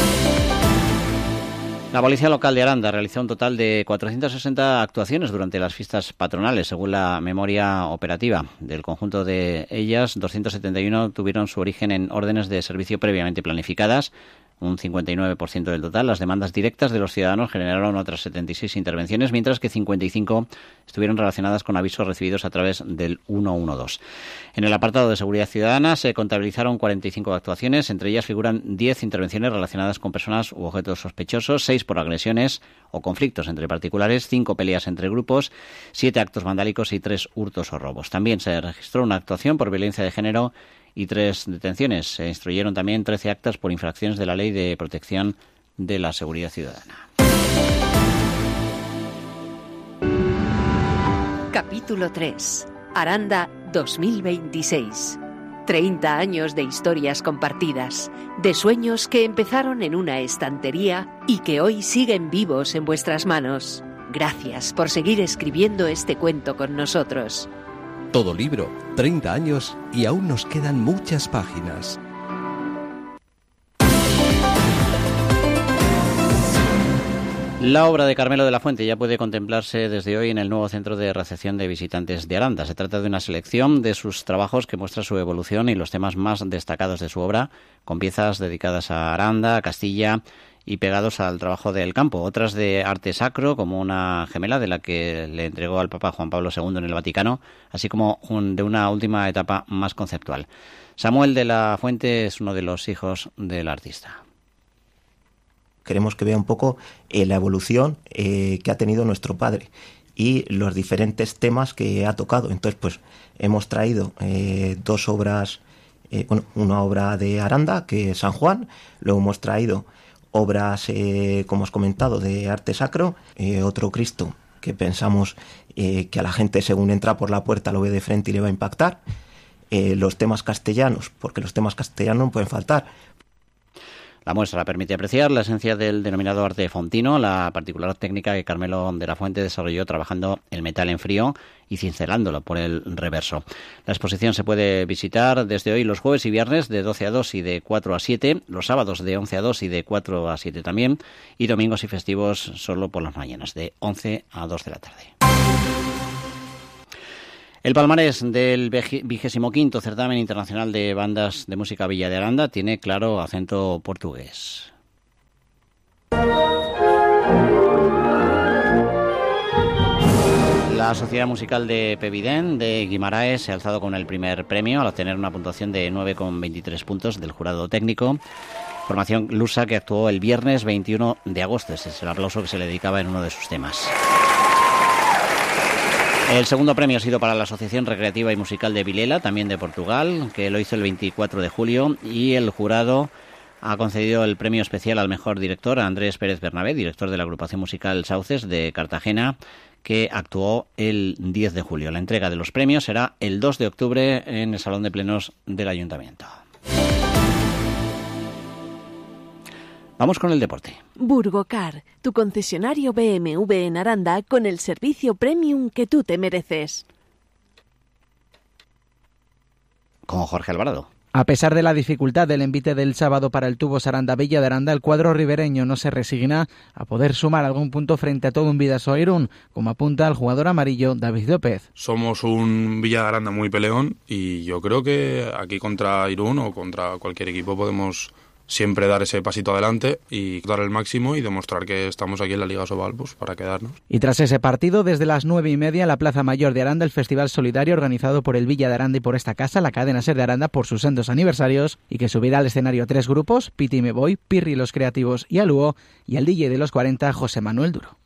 La Policía Local de Aranda realizó un total de cuatrocientas sesenta actuaciones durante las fiestas patronales, según la memoria operativa. Del conjunto de ellas, doscientos setenta y uno tuvieron su origen en órdenes de servicio previamente planificadas, un cincuenta y nueve por ciento del total. Las demandas directas de los ciudadanos generaron otras setenta y seis intervenciones, mientras que cincuenta y cinco estuvieron relacionadas con avisos recibidos a través del ciento doce. En el apartado de seguridad ciudadana se contabilizaron cuarenta y cinco actuaciones, entre ellas figuran diez intervenciones relacionadas con personas u objetos sospechosos, seis por agresiones o conflictos entre particulares, cinco peleas entre grupos, siete actos vandálicos y tres hurtos o robos. También se registró una actuación por violencia de género y tres detenciones. Se instruyeron también trece actas por infracciones de la Ley de Protección de la Seguridad Ciudadana. Capítulo tres. Aranda dos mil veintiséis. treinta años de historias compartidas, de sueños que empezaron en una estantería y que hoy siguen vivos en vuestras manos. Gracias por seguir escribiendo este cuento con nosotros. Todo libro, treinta años y aún nos quedan muchas páginas. La obra de Carmelo de la Fuente ya puede contemplarse desde hoy en el nuevo Centro de Recepción de Visitantes de Aranda. Se trata de una selección de sus trabajos que muestra su evolución y los temas más destacados de su obra, con piezas dedicadas a Aranda, a Castilla y pegados al trabajo del campo. Otras de arte sacro, como una gemela de la que le entregó al Papa Juan Pablo segundo en el Vaticano, así como un, de una última etapa más conceptual. Samuel de la Fuente es uno de los hijos del artista. Queremos que vea un poco eh, la evolución eh, que ha tenido nuestro padre y los diferentes temas que ha tocado. Entonces, pues hemos traído eh, dos obras, eh, bueno, una obra de Aranda, que es San Juan, luego hemos traído obras, eh, como os he comentado, de arte sacro, eh, otro Cristo que pensamos eh, que a la gente según entra por la puerta lo ve de frente y le va a impactar, eh, los temas castellanos, porque los temas castellanos no pueden faltar. La muestra permite apreciar la esencia del denominado arte fontino, la particular técnica que Carmelo de la Fuente desarrolló trabajando el metal en frío y cincelándolo por el reverso. La exposición se puede visitar desde hoy los jueves y viernes de doce a dos y de cuatro a siete, los sábados de once a dos y de cuatro a siete también, y domingos y festivos solo por las mañanas, de once a dos de la tarde. El palmarés del vigésimo quinto certamen internacional de bandas de música Villa de Aranda tiene claro acento portugués. La Sociedad Musical de Pevidén de Guimaraes se ha alzado con el primer premio al obtener una puntuación de nueve coma veintitrés puntos del jurado técnico. Formación lusa que actuó el viernes veintiuno de agosto. Ese es el aplauso que se le dedicaba en uno de sus temas. El segundo premio ha sido para la Asociación Recreativa y Musical de Vilela, también de Portugal, que lo hizo el veinticuatro de julio, y el jurado ha concedido el premio especial al mejor director a Andrés Pérez Bernabé, director de la agrupación musical Sauces de Cartagena, que actuó el diez de julio. La entrega de los premios será el dos de octubre en el Salón de Plenos del Ayuntamiento. Vamos con el deporte. Burgocar, tu concesionario B M W en Aranda con el servicio premium que tú te mereces. Con Jorge Alvarado. A pesar de la dificultad del envite del sábado para el Tubos Aranda Villa de Aranda, el cuadro ribereño no se resigna a poder sumar algún punto frente a todo un Bidasoa Irún, como apunta el jugador amarillo David López. Somos un Villa de Aranda muy peleón y yo creo que aquí contra Irún o contra cualquier equipo podemos siempre dar ese pasito adelante y dar el máximo y demostrar que estamos aquí en la Liga Sobal pues, para quedarnos. Y tras ese partido, desde las nueve y media en la Plaza Mayor de Aranda, el Festival Solidario organizado por el Villa de Aranda y por esta casa, la cadena SER de Aranda, por sus sendos aniversarios, y que subirá al escenario tres grupos, Piti Me Voy, Pirri Los Creativos y Aluo, y al D J de los cuarenta, José Manuel Duro.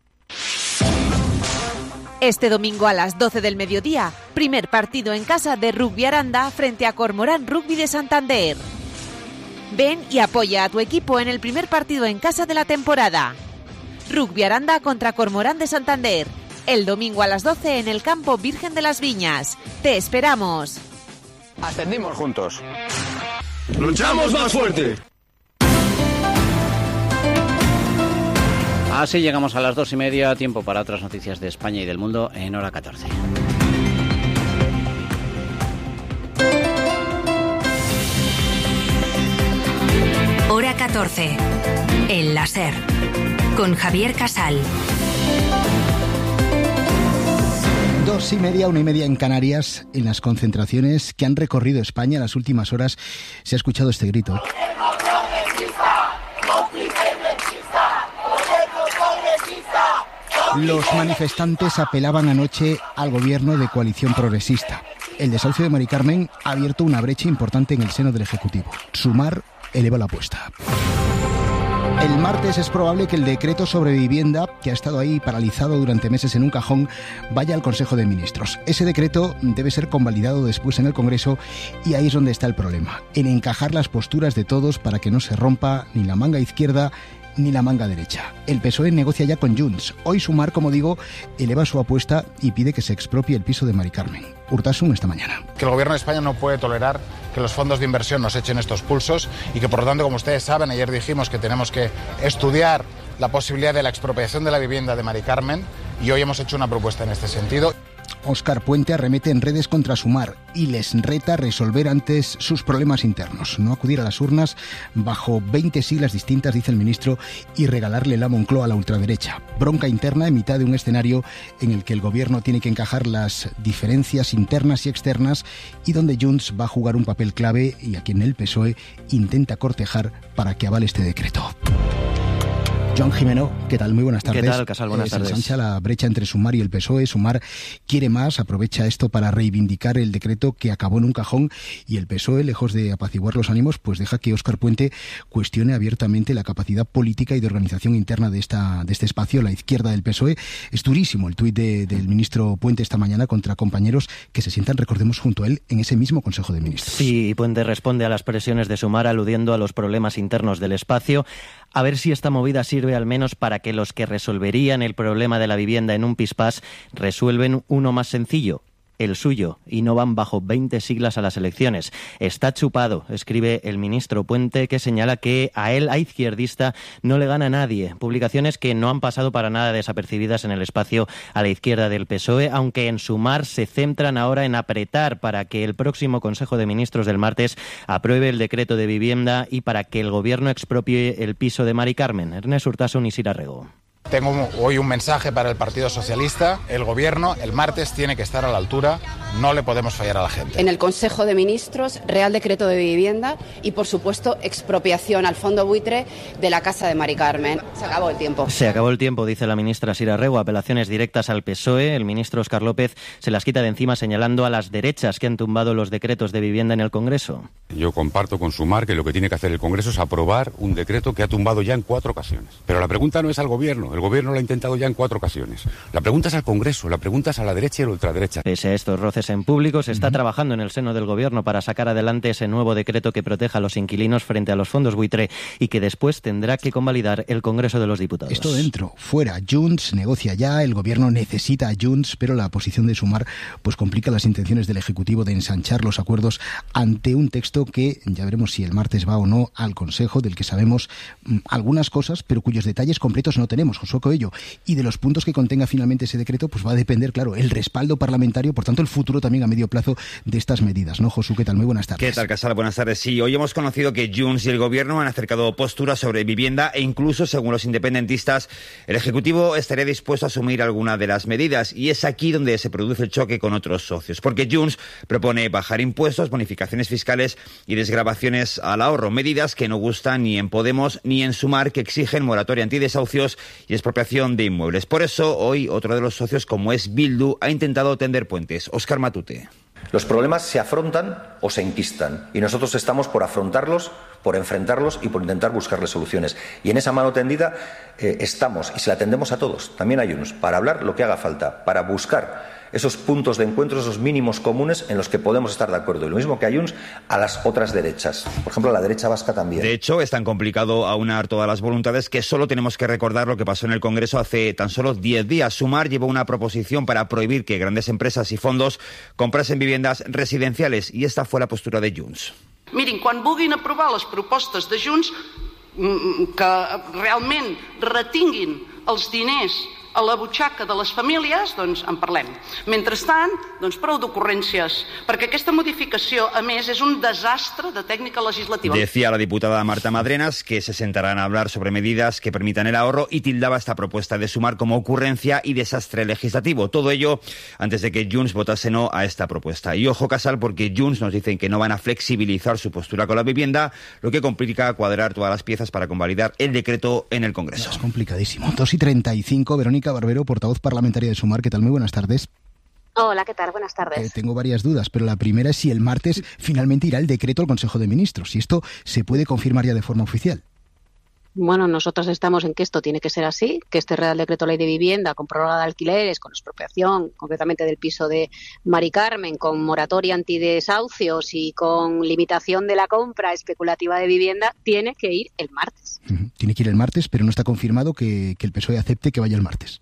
Este domingo a las doce del mediodía, primer partido en casa de Rugby Aranda frente a Cormorán Rugby de Santander. Ven y apoya a tu equipo en el primer partido en casa de la temporada. Rugby Aranda contra Cormorán de Santander. El domingo a las doce en el campo Virgen de las Viñas. ¡Te esperamos! Ascendimos juntos. ¡Luchamos más fuerte! Así llegamos a las dos y media. Tiempo para otras noticias de España y del mundo en hora catorce. Hora catorce. El La SER. Con Javier Casal. Dos y media, una y media en Canarias. En las concentraciones que han recorrido España en las últimas horas se ha escuchado este grito. Los manifestantes apelaban anoche al gobierno de coalición progresista. El desahucio de Mari Carmen ha abierto una brecha importante en el seno del Ejecutivo. Sumar eleva la apuesta. El martes es probable que el decreto sobre vivienda, que ha estado ahí paralizado durante meses en un cajón, vaya al Consejo de Ministros. Ese decreto debe ser convalidado después en el Congreso y ahí es donde está el problema, en encajar las posturas de todos para que no se rompa ni la manga izquierda ni la manga derecha. El P S O E negocia ya con Junts. Hoy Sumar, como digo, eleva su apuesta y pide que se expropie el piso de Mari Carmen. Urtasun esta mañana. Que el gobierno de España no puede tolerar que los fondos de inversión nos echen estos pulsos y que, por lo tanto, como ustedes saben, ayer dijimos que tenemos que estudiar la posibilidad de la expropiación de la vivienda de Mari Carmen y hoy hemos hecho una propuesta en este sentido. Óscar Puente arremete en redes contra Sumar y les reta a resolver antes sus problemas internos, no acudir a las urnas bajo veinte siglas distintas, dice el ministro, y regalarle la Moncloa a la ultraderecha. Bronca interna en mitad de un escenario en el que el gobierno tiene que encajar las diferencias internas y externas y donde Junts va a jugar un papel clave y a quien el P S O E intenta cortejar para que avale este decreto. Joan Jimeno, ¿qué tal? Muy buenas tardes. ¿Qué tal, Casal? Buenas eh, tardes. Se ensancha la brecha entre Sumar y el P S O E. Sumar quiere más, aprovecha esto para reivindicar el decreto que acabó en un cajón y el P S O E, lejos de apaciguar los ánimos, pues deja que Óscar Puente cuestione abiertamente la capacidad política y de organización interna de esta de este espacio, la izquierda del P S O E. Es durísimo el tuit de, del ministro Puente esta mañana contra compañeros que se sientan, recordemos, junto a él en ese mismo Consejo de Ministros. Sí, Puente responde a las presiones de Sumar aludiendo a los problemas internos del espacio. A ver si esta movida sirve al menos para que los que resolverían el problema de la vivienda en un pispás resuelven uno más sencillo, el suyo, y no van bajo veinte siglas a las elecciones. Está chupado, escribe el ministro Puente, que señala que a él, a izquierdista, no le gana nadie. Publicaciones que no han pasado para nada desapercibidas en el espacio a la izquierda del P S O E, aunque en Sumar se centran ahora en apretar para que el próximo Consejo de Ministros del martes apruebe el decreto de vivienda y para que el Gobierno expropie el piso de Mari Carmen. Ernest Urtasun y Sira Rego. Tengo hoy un mensaje para el Partido Socialista. El Gobierno el martes tiene que estar a la altura. No le podemos fallar a la gente. En el Consejo de Ministros, Real Decreto de Vivienda y, por supuesto, expropiación al fondo buitre de la casa de Mari Carmen. Se acabó el tiempo. Se acabó el tiempo, dice la ministra Sira Rego. Apelaciones directas al P S O E. El ministro Óscar López se las quita de encima señalando a las derechas que han tumbado los decretos de vivienda en el Congreso. Yo comparto con Sumar que lo que tiene que hacer el Congreso es aprobar un decreto que ha tumbado ya en cuatro ocasiones. Pero la pregunta no es al Gobierno. El Gobierno lo ha intentado ya en cuatro ocasiones. La pregunta es al Congreso, la pregunta es a la derecha y a la ultraderecha. Pese a estos roces en público, se está uh-huh. trabajando en el seno del Gobierno para sacar adelante ese nuevo decreto que proteja a los inquilinos frente a los fondos buitre y que después tendrá que convalidar el Congreso de los Diputados. Esto dentro, fuera. Junts negocia ya, el Gobierno necesita a Junts, pero la posición de Sumar pues complica las intenciones del Ejecutivo de ensanchar los acuerdos ante un texto que ya veremos si el martes va o no al Consejo, del que sabemos m, algunas cosas, pero cuyos detalles completos no tenemos. Josué Coello. Y de los puntos que contenga finalmente ese decreto, pues va a depender, claro, el respaldo parlamentario, por tanto el futuro también a medio plazo de estas medidas, ¿no? Josu, ¿qué tal? Muy buenas tardes. ¿Qué tal, Casal? Buenas tardes. Sí, hoy hemos conocido que Junts y el Gobierno han acercado posturas sobre vivienda e incluso, según los independentistas, el Ejecutivo estaría dispuesto a asumir alguna de las medidas, y es aquí donde se produce el choque con otros socios, porque Junts propone bajar impuestos, bonificaciones fiscales y desgravaciones al ahorro, medidas que no gustan ni en Podemos ni en Sumar, que exigen moratoria antidesahucios y expropiación de inmuebles. Por eso, hoy otro de los socios, como es Bildu, ha intentado tender puentes. Óscar Matute. Los problemas se afrontan o se enquistan, y nosotros estamos por afrontarlos, por enfrentarlos y por intentar buscarles soluciones. Y en esa mano tendida eh, estamos, y se la tendemos a todos, también a Junts, para hablar lo que haga falta, para buscar esos puntos de encuentro, esos mínimos comunes en los que podemos estar de acuerdo. Y lo mismo que a Junts, a las otras derechas. Por ejemplo, a la derecha vasca también. De hecho, es tan complicado aunar todas las voluntades que solo tenemos que recordar lo que pasó en el Congreso hace tan solo diez días. Sumar llevó una proposición para prohibir que grandes empresas y fondos comprasen viviendas residenciales, y esta fue la postura de Junts. Mirin, quan vulguin aprovar les propostes de Junts que realment retinguin els diners a la butxaca de les famílies, doncs en parlem. Mentrestant, doncs prou d'ocurrències, perquè aquesta modificació, a més, és un desastre de tècnica legislativa. Decía la diputada Marta Madrenas que se sentarán a hablar sobre medidas que permitan el ahorro y tildaba esta propuesta de Sumar como ocurrencia y desastre legislativo. Todo ello antes de que Junts votase no a esta propuesta. Y ojo, Casal, porque Junts nos dicen que no van a flexibilizar su postura con la vivienda, lo que complica cuadrar todas las piezas para convalidar el decreto en el Congreso. Es complicadísimo. dos y treinta y cinco, Verónica Barbero, portavoz parlamentaria de Sumar. ¿Qué tal? Muy buenas tardes. Hola, ¿qué tal? Buenas tardes. Eh, tengo varias dudas, pero la primera es si el martes finalmente irá el decreto al Consejo de Ministros, si esto se puede confirmar ya de forma oficial. Bueno, nosotros estamos en que esto tiene que ser así, que este Real Decreto Ley de Vivienda, con prórroga de alquileres, con expropiación, concretamente del piso de Mari Carmen, con moratoria antidesahucios y con limitación de la compra especulativa de vivienda, tiene que ir el martes. Uh-huh. Tiene que ir el martes, pero no está confirmado que, que el P S O E acepte que vaya el martes.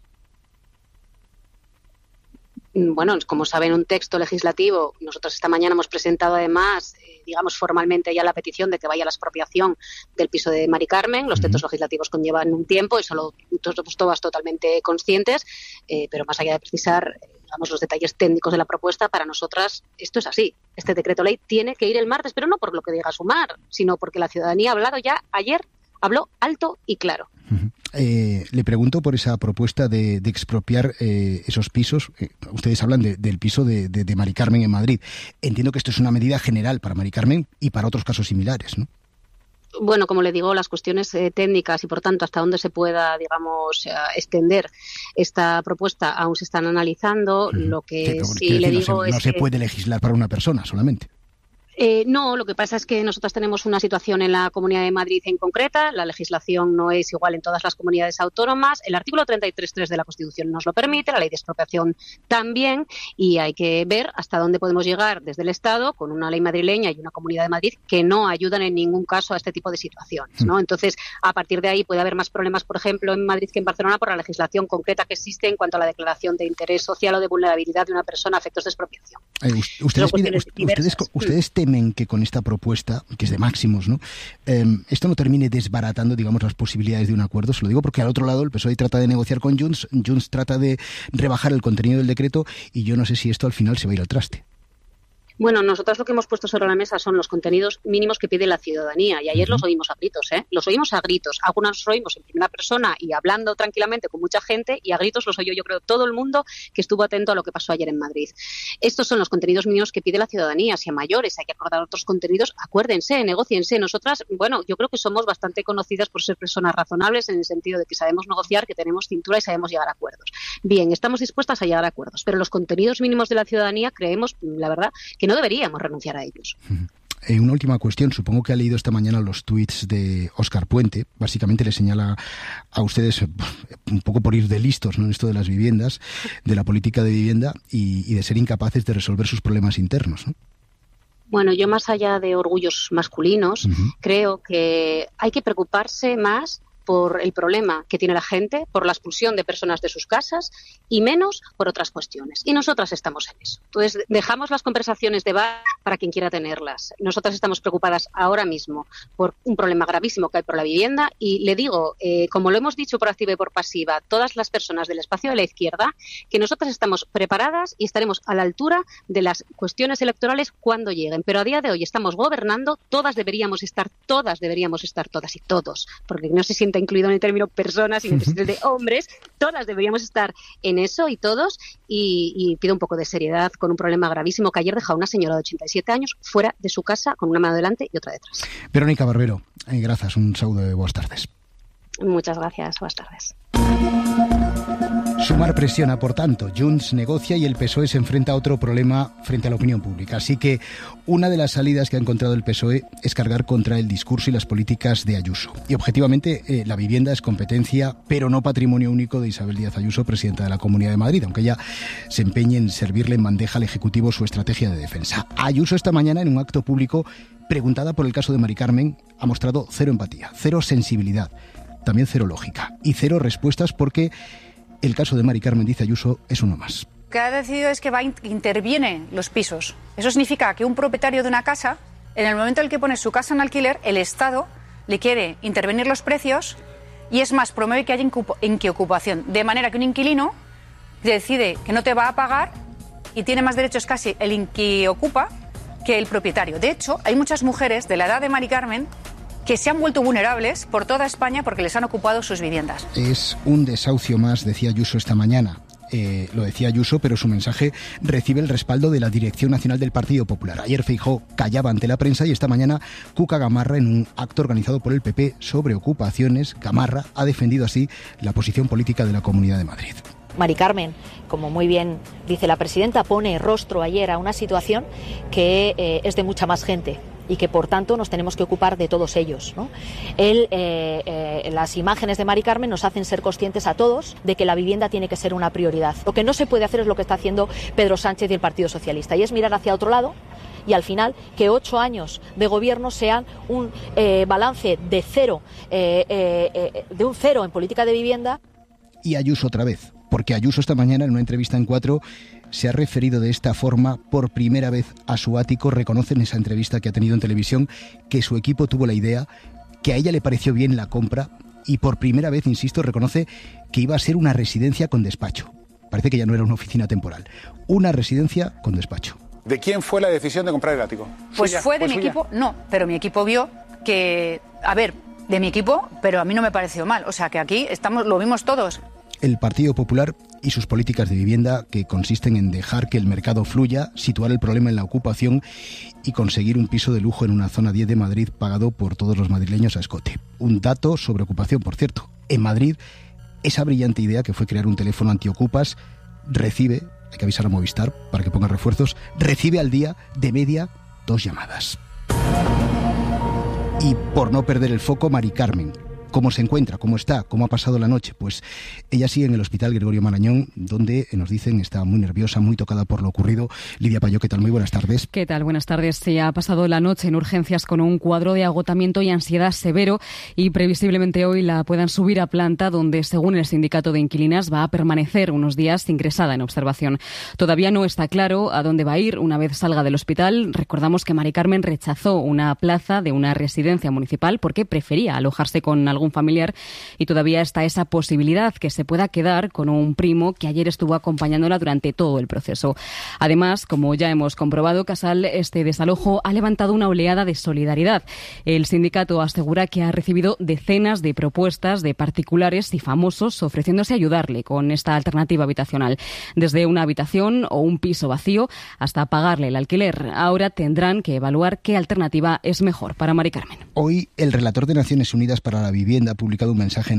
Bueno, como saben, un texto legislativo, nosotros esta mañana hemos presentado además, eh, digamos formalmente ya la petición de que vaya la expropiación del piso de Mari Carmen. Los textos uh-huh. legislativos conllevan un tiempo, eso lo somos todas totalmente conscientes, eh, pero más allá de precisar digamos, los detalles técnicos de la propuesta, para nosotras esto es así. Este decreto ley tiene que ir el martes, pero no por lo que diga Sumar, sino porque la ciudadanía ha hablado ya ayer, habló alto y claro. Uh-huh. Eh, le pregunto por esa propuesta de, de expropiar eh, esos pisos. Eh, ustedes hablan de, del piso de, de, de Mari Carmen en Madrid. Entiendo que esto es una medida general para Mari Carmen y para otros casos similares, ¿no? Bueno, como le digo, las cuestiones eh, técnicas y, por tanto, hasta dónde se pueda, digamos, eh, extender esta propuesta aún se están analizando. Uh-huh. Lo que sí, sí le digo no se, es no se que puede legislar para una persona solamente. Eh, no, lo que pasa es que nosotros tenemos una situación en la Comunidad de Madrid en concreta, la legislación no es igual en todas las comunidades autónomas, el artículo treinta y tres punto tres de la Constitución nos lo permite, la ley de expropiación también, y hay que ver hasta dónde podemos llegar desde el Estado con una ley madrileña y una Comunidad de Madrid que no ayudan en ningún caso a este tipo de situaciones, ¿no? Entonces, a partir de ahí puede haber más problemas, por ejemplo, en Madrid que en Barcelona por la legislación concreta que existe en cuanto a la declaración de interés social o de vulnerabilidad de una persona a efectos de expropiación. Eh, ustedes, pide, ustedes, ustedes temen que con esta propuesta, que es de máximos, ¿no? Eh, esto no termine desbaratando, digamos, las posibilidades de un acuerdo. Se lo digo porque al otro lado el P S O E trata de negociar con Junts, Junts trata de rebajar el contenido del decreto y yo no sé si esto al final se va a ir al traste. Bueno, nosotros lo que hemos puesto sobre la mesa son los contenidos mínimos que pide la ciudadanía y ayer uh-huh. los oímos a gritos, ¿eh? Los oímos a gritos. Algunos los oímos en primera persona y hablando tranquilamente con mucha gente y a gritos los oyó yo creo todo el mundo que estuvo atento a lo que pasó ayer en Madrid. Estos son los contenidos mínimos que pide la ciudadanía. Si a mayores hay que acordar otros contenidos, acuérdense, negóciense. Nosotras, bueno, yo creo que somos bastante conocidas por ser personas razonables en el sentido de que sabemos negociar, que tenemos cintura y sabemos llegar a acuerdos. Bien, estamos dispuestas a llegar a acuerdos, pero los contenidos mínimos de la ciudadanía creemos, la verdad, que no deberíamos renunciar a ellos. Eh, una última cuestión. Supongo que ha leído esta mañana los tuits de Óscar Puente. Básicamente le señala a ustedes, un poco por ir de listos, ¿no?, en esto de las viviendas, de la política de vivienda y, y de ser incapaces de resolver sus problemas internos, ¿no? Bueno, yo más allá de orgullos masculinos, uh-huh. creo que hay que preocuparse más por el problema que tiene la gente, por la expulsión de personas de sus casas y menos por otras cuestiones. Y nosotras estamos en eso. Entonces, dejamos las conversaciones de bar para quien quiera tenerlas. Nosotras estamos preocupadas ahora mismo por un problema gravísimo que hay por la vivienda y le digo, eh, como lo hemos dicho por activa y por pasiva, todas las personas del espacio de la izquierda, que nosotras estamos preparadas y estaremos a la altura de las cuestiones electorales cuando lleguen. Pero a día de hoy estamos gobernando, todas deberíamos estar, todas deberíamos estar, todas y todos, porque no se siente incluido en el término personas y en el sentido de hombres, todas deberíamos estar en eso y todos, y, y pido un poco de seriedad con un problema gravísimo que ayer dejó a una señora de ochenta y siete años fuera de su casa con una mano delante y otra detrás. Verónica Barbero, eh, gracias, un saludo de buenas tardes. Muchas gracias, buenas tardes. Sumar presiona, por tanto, Junts negocia y el P S O E se enfrenta a otro problema frente a la opinión pública. Así que una de las salidas que ha encontrado el P S O E es cargar contra el discurso y las políticas de Ayuso. Y objetivamente eh, la vivienda es competencia, pero no patrimonio único de Isabel Díaz Ayuso, presidenta de la Comunidad de Madrid, aunque ella se empeñe en servirle en bandeja al Ejecutivo su estrategia de defensa. Ayuso esta mañana en un acto público, preguntada por el caso de Mari Carmen, ha mostrado cero empatía, cero sensibilidad, también cero lógica y cero respuestas porque el caso de Mari Carmen, dice Ayuso, es uno más. Lo que ha decidido es que va, interviene los pisos. Eso significa que un propietario de una casa, en el momento en el que pone su casa en alquiler, el Estado le quiere intervenir los precios y es más, promueve que haya inquiocupación. De manera que un inquilino decide que no te va a pagar y tiene más derechos casi el inquiocupa que el propietario. De hecho, hay muchas mujeres de la edad de Mari Carmen que se han vuelto vulnerables por toda España porque les han ocupado sus viviendas. Es un desahucio más, decía Ayuso esta mañana. Eh, lo decía Ayuso, pero su mensaje recibe el respaldo de la Dirección Nacional del Partido Popular. Ayer Feijóo callaba ante la prensa y esta mañana Cuca Gamarra, en un acto organizado por el P P sobre ocupaciones, Gamarra ha defendido así la posición política de la Comunidad de Madrid. Mari Carmen, como muy bien dice la presidenta, pone rostro ayer a una situación que eh, es de mucha más gente y que por tanto nos tenemos que ocupar de todos ellos, ¿no? Él, eh, eh, las imágenes de Mari Carmen nos hacen ser conscientes a todos de que la vivienda tiene que ser una prioridad. Lo que no se puede hacer es lo que está haciendo Pedro Sánchez y el Partido Socialista, y es mirar hacia otro lado y al final que ocho años de gobierno sean un eh, balance de cero, eh, eh, eh, de un cero en política de vivienda. Y Ayuso otra vez, porque Ayuso esta mañana en una entrevista en Cuatro se ha referido de esta forma por primera vez a su ático. Reconoce en esa entrevista que ha tenido en televisión que su equipo tuvo la idea, que a ella le pareció bien la compra y por primera vez, insisto, reconoce que iba a ser una residencia con despacho. Parece que ya no era una oficina temporal, una residencia con despacho. ¿De quién fue la decisión de comprar el ático? Pues ¿Suya? fue de ¿Fue mi suya? equipo, no, pero mi equipo vio que, a ver, de mi equipo, pero a mí no me pareció mal. O sea que aquí estamos, lo vimos todos. El Partido Popular y sus políticas de vivienda, que consisten en dejar que el mercado fluya, situar el problema en la ocupación y conseguir un piso de lujo en una zona diez de Madrid pagado por todos los madrileños a escote. Un dato sobre ocupación, por cierto. En Madrid, esa brillante idea que fue crear un teléfono antiocupas recibe, hay que avisar a Movistar para que ponga refuerzos, recibe al día de media dos llamadas. Y por no perder el foco, Mari Carmen. ¿Cómo se encuentra? ¿Cómo está? ¿Cómo ha pasado la noche? Pues ella sigue en el Hospital Gregorio Marañón, donde nos dicen está muy nerviosa, muy tocada por lo ocurrido. Lidia Payó, ¿qué tal? Muy buenas tardes. ¿Qué tal? Buenas tardes. Se ha pasado la noche en urgencias con un cuadro de agotamiento y ansiedad severo y previsiblemente hoy la puedan subir a planta, donde, según el sindicato de inquilinas, va a permanecer unos días ingresada en observación. Todavía no está claro a dónde va a ir una vez salga del hospital. Recordamos que Mari Carmen rechazó una plaza de una residencia municipal porque prefería alojarse con algún familiar, y todavía está esa posibilidad que se pueda quedar con un primo que ayer estuvo acompañándola durante todo el proceso. Además, como ya hemos comprobado, Casal, este desalojo ha levantado una oleada de solidaridad. El sindicato asegura que ha recibido decenas de propuestas de particulares y famosos ofreciéndose a ayudarle con esta alternativa habitacional, desde una habitación o un piso vacío hasta pagarle el alquiler. Ahora tendrán que evaluar qué alternativa es mejor para Mari Carmen. Hoy el relator de Naciones Unidas para la Vivienda ha publicado un mensaje en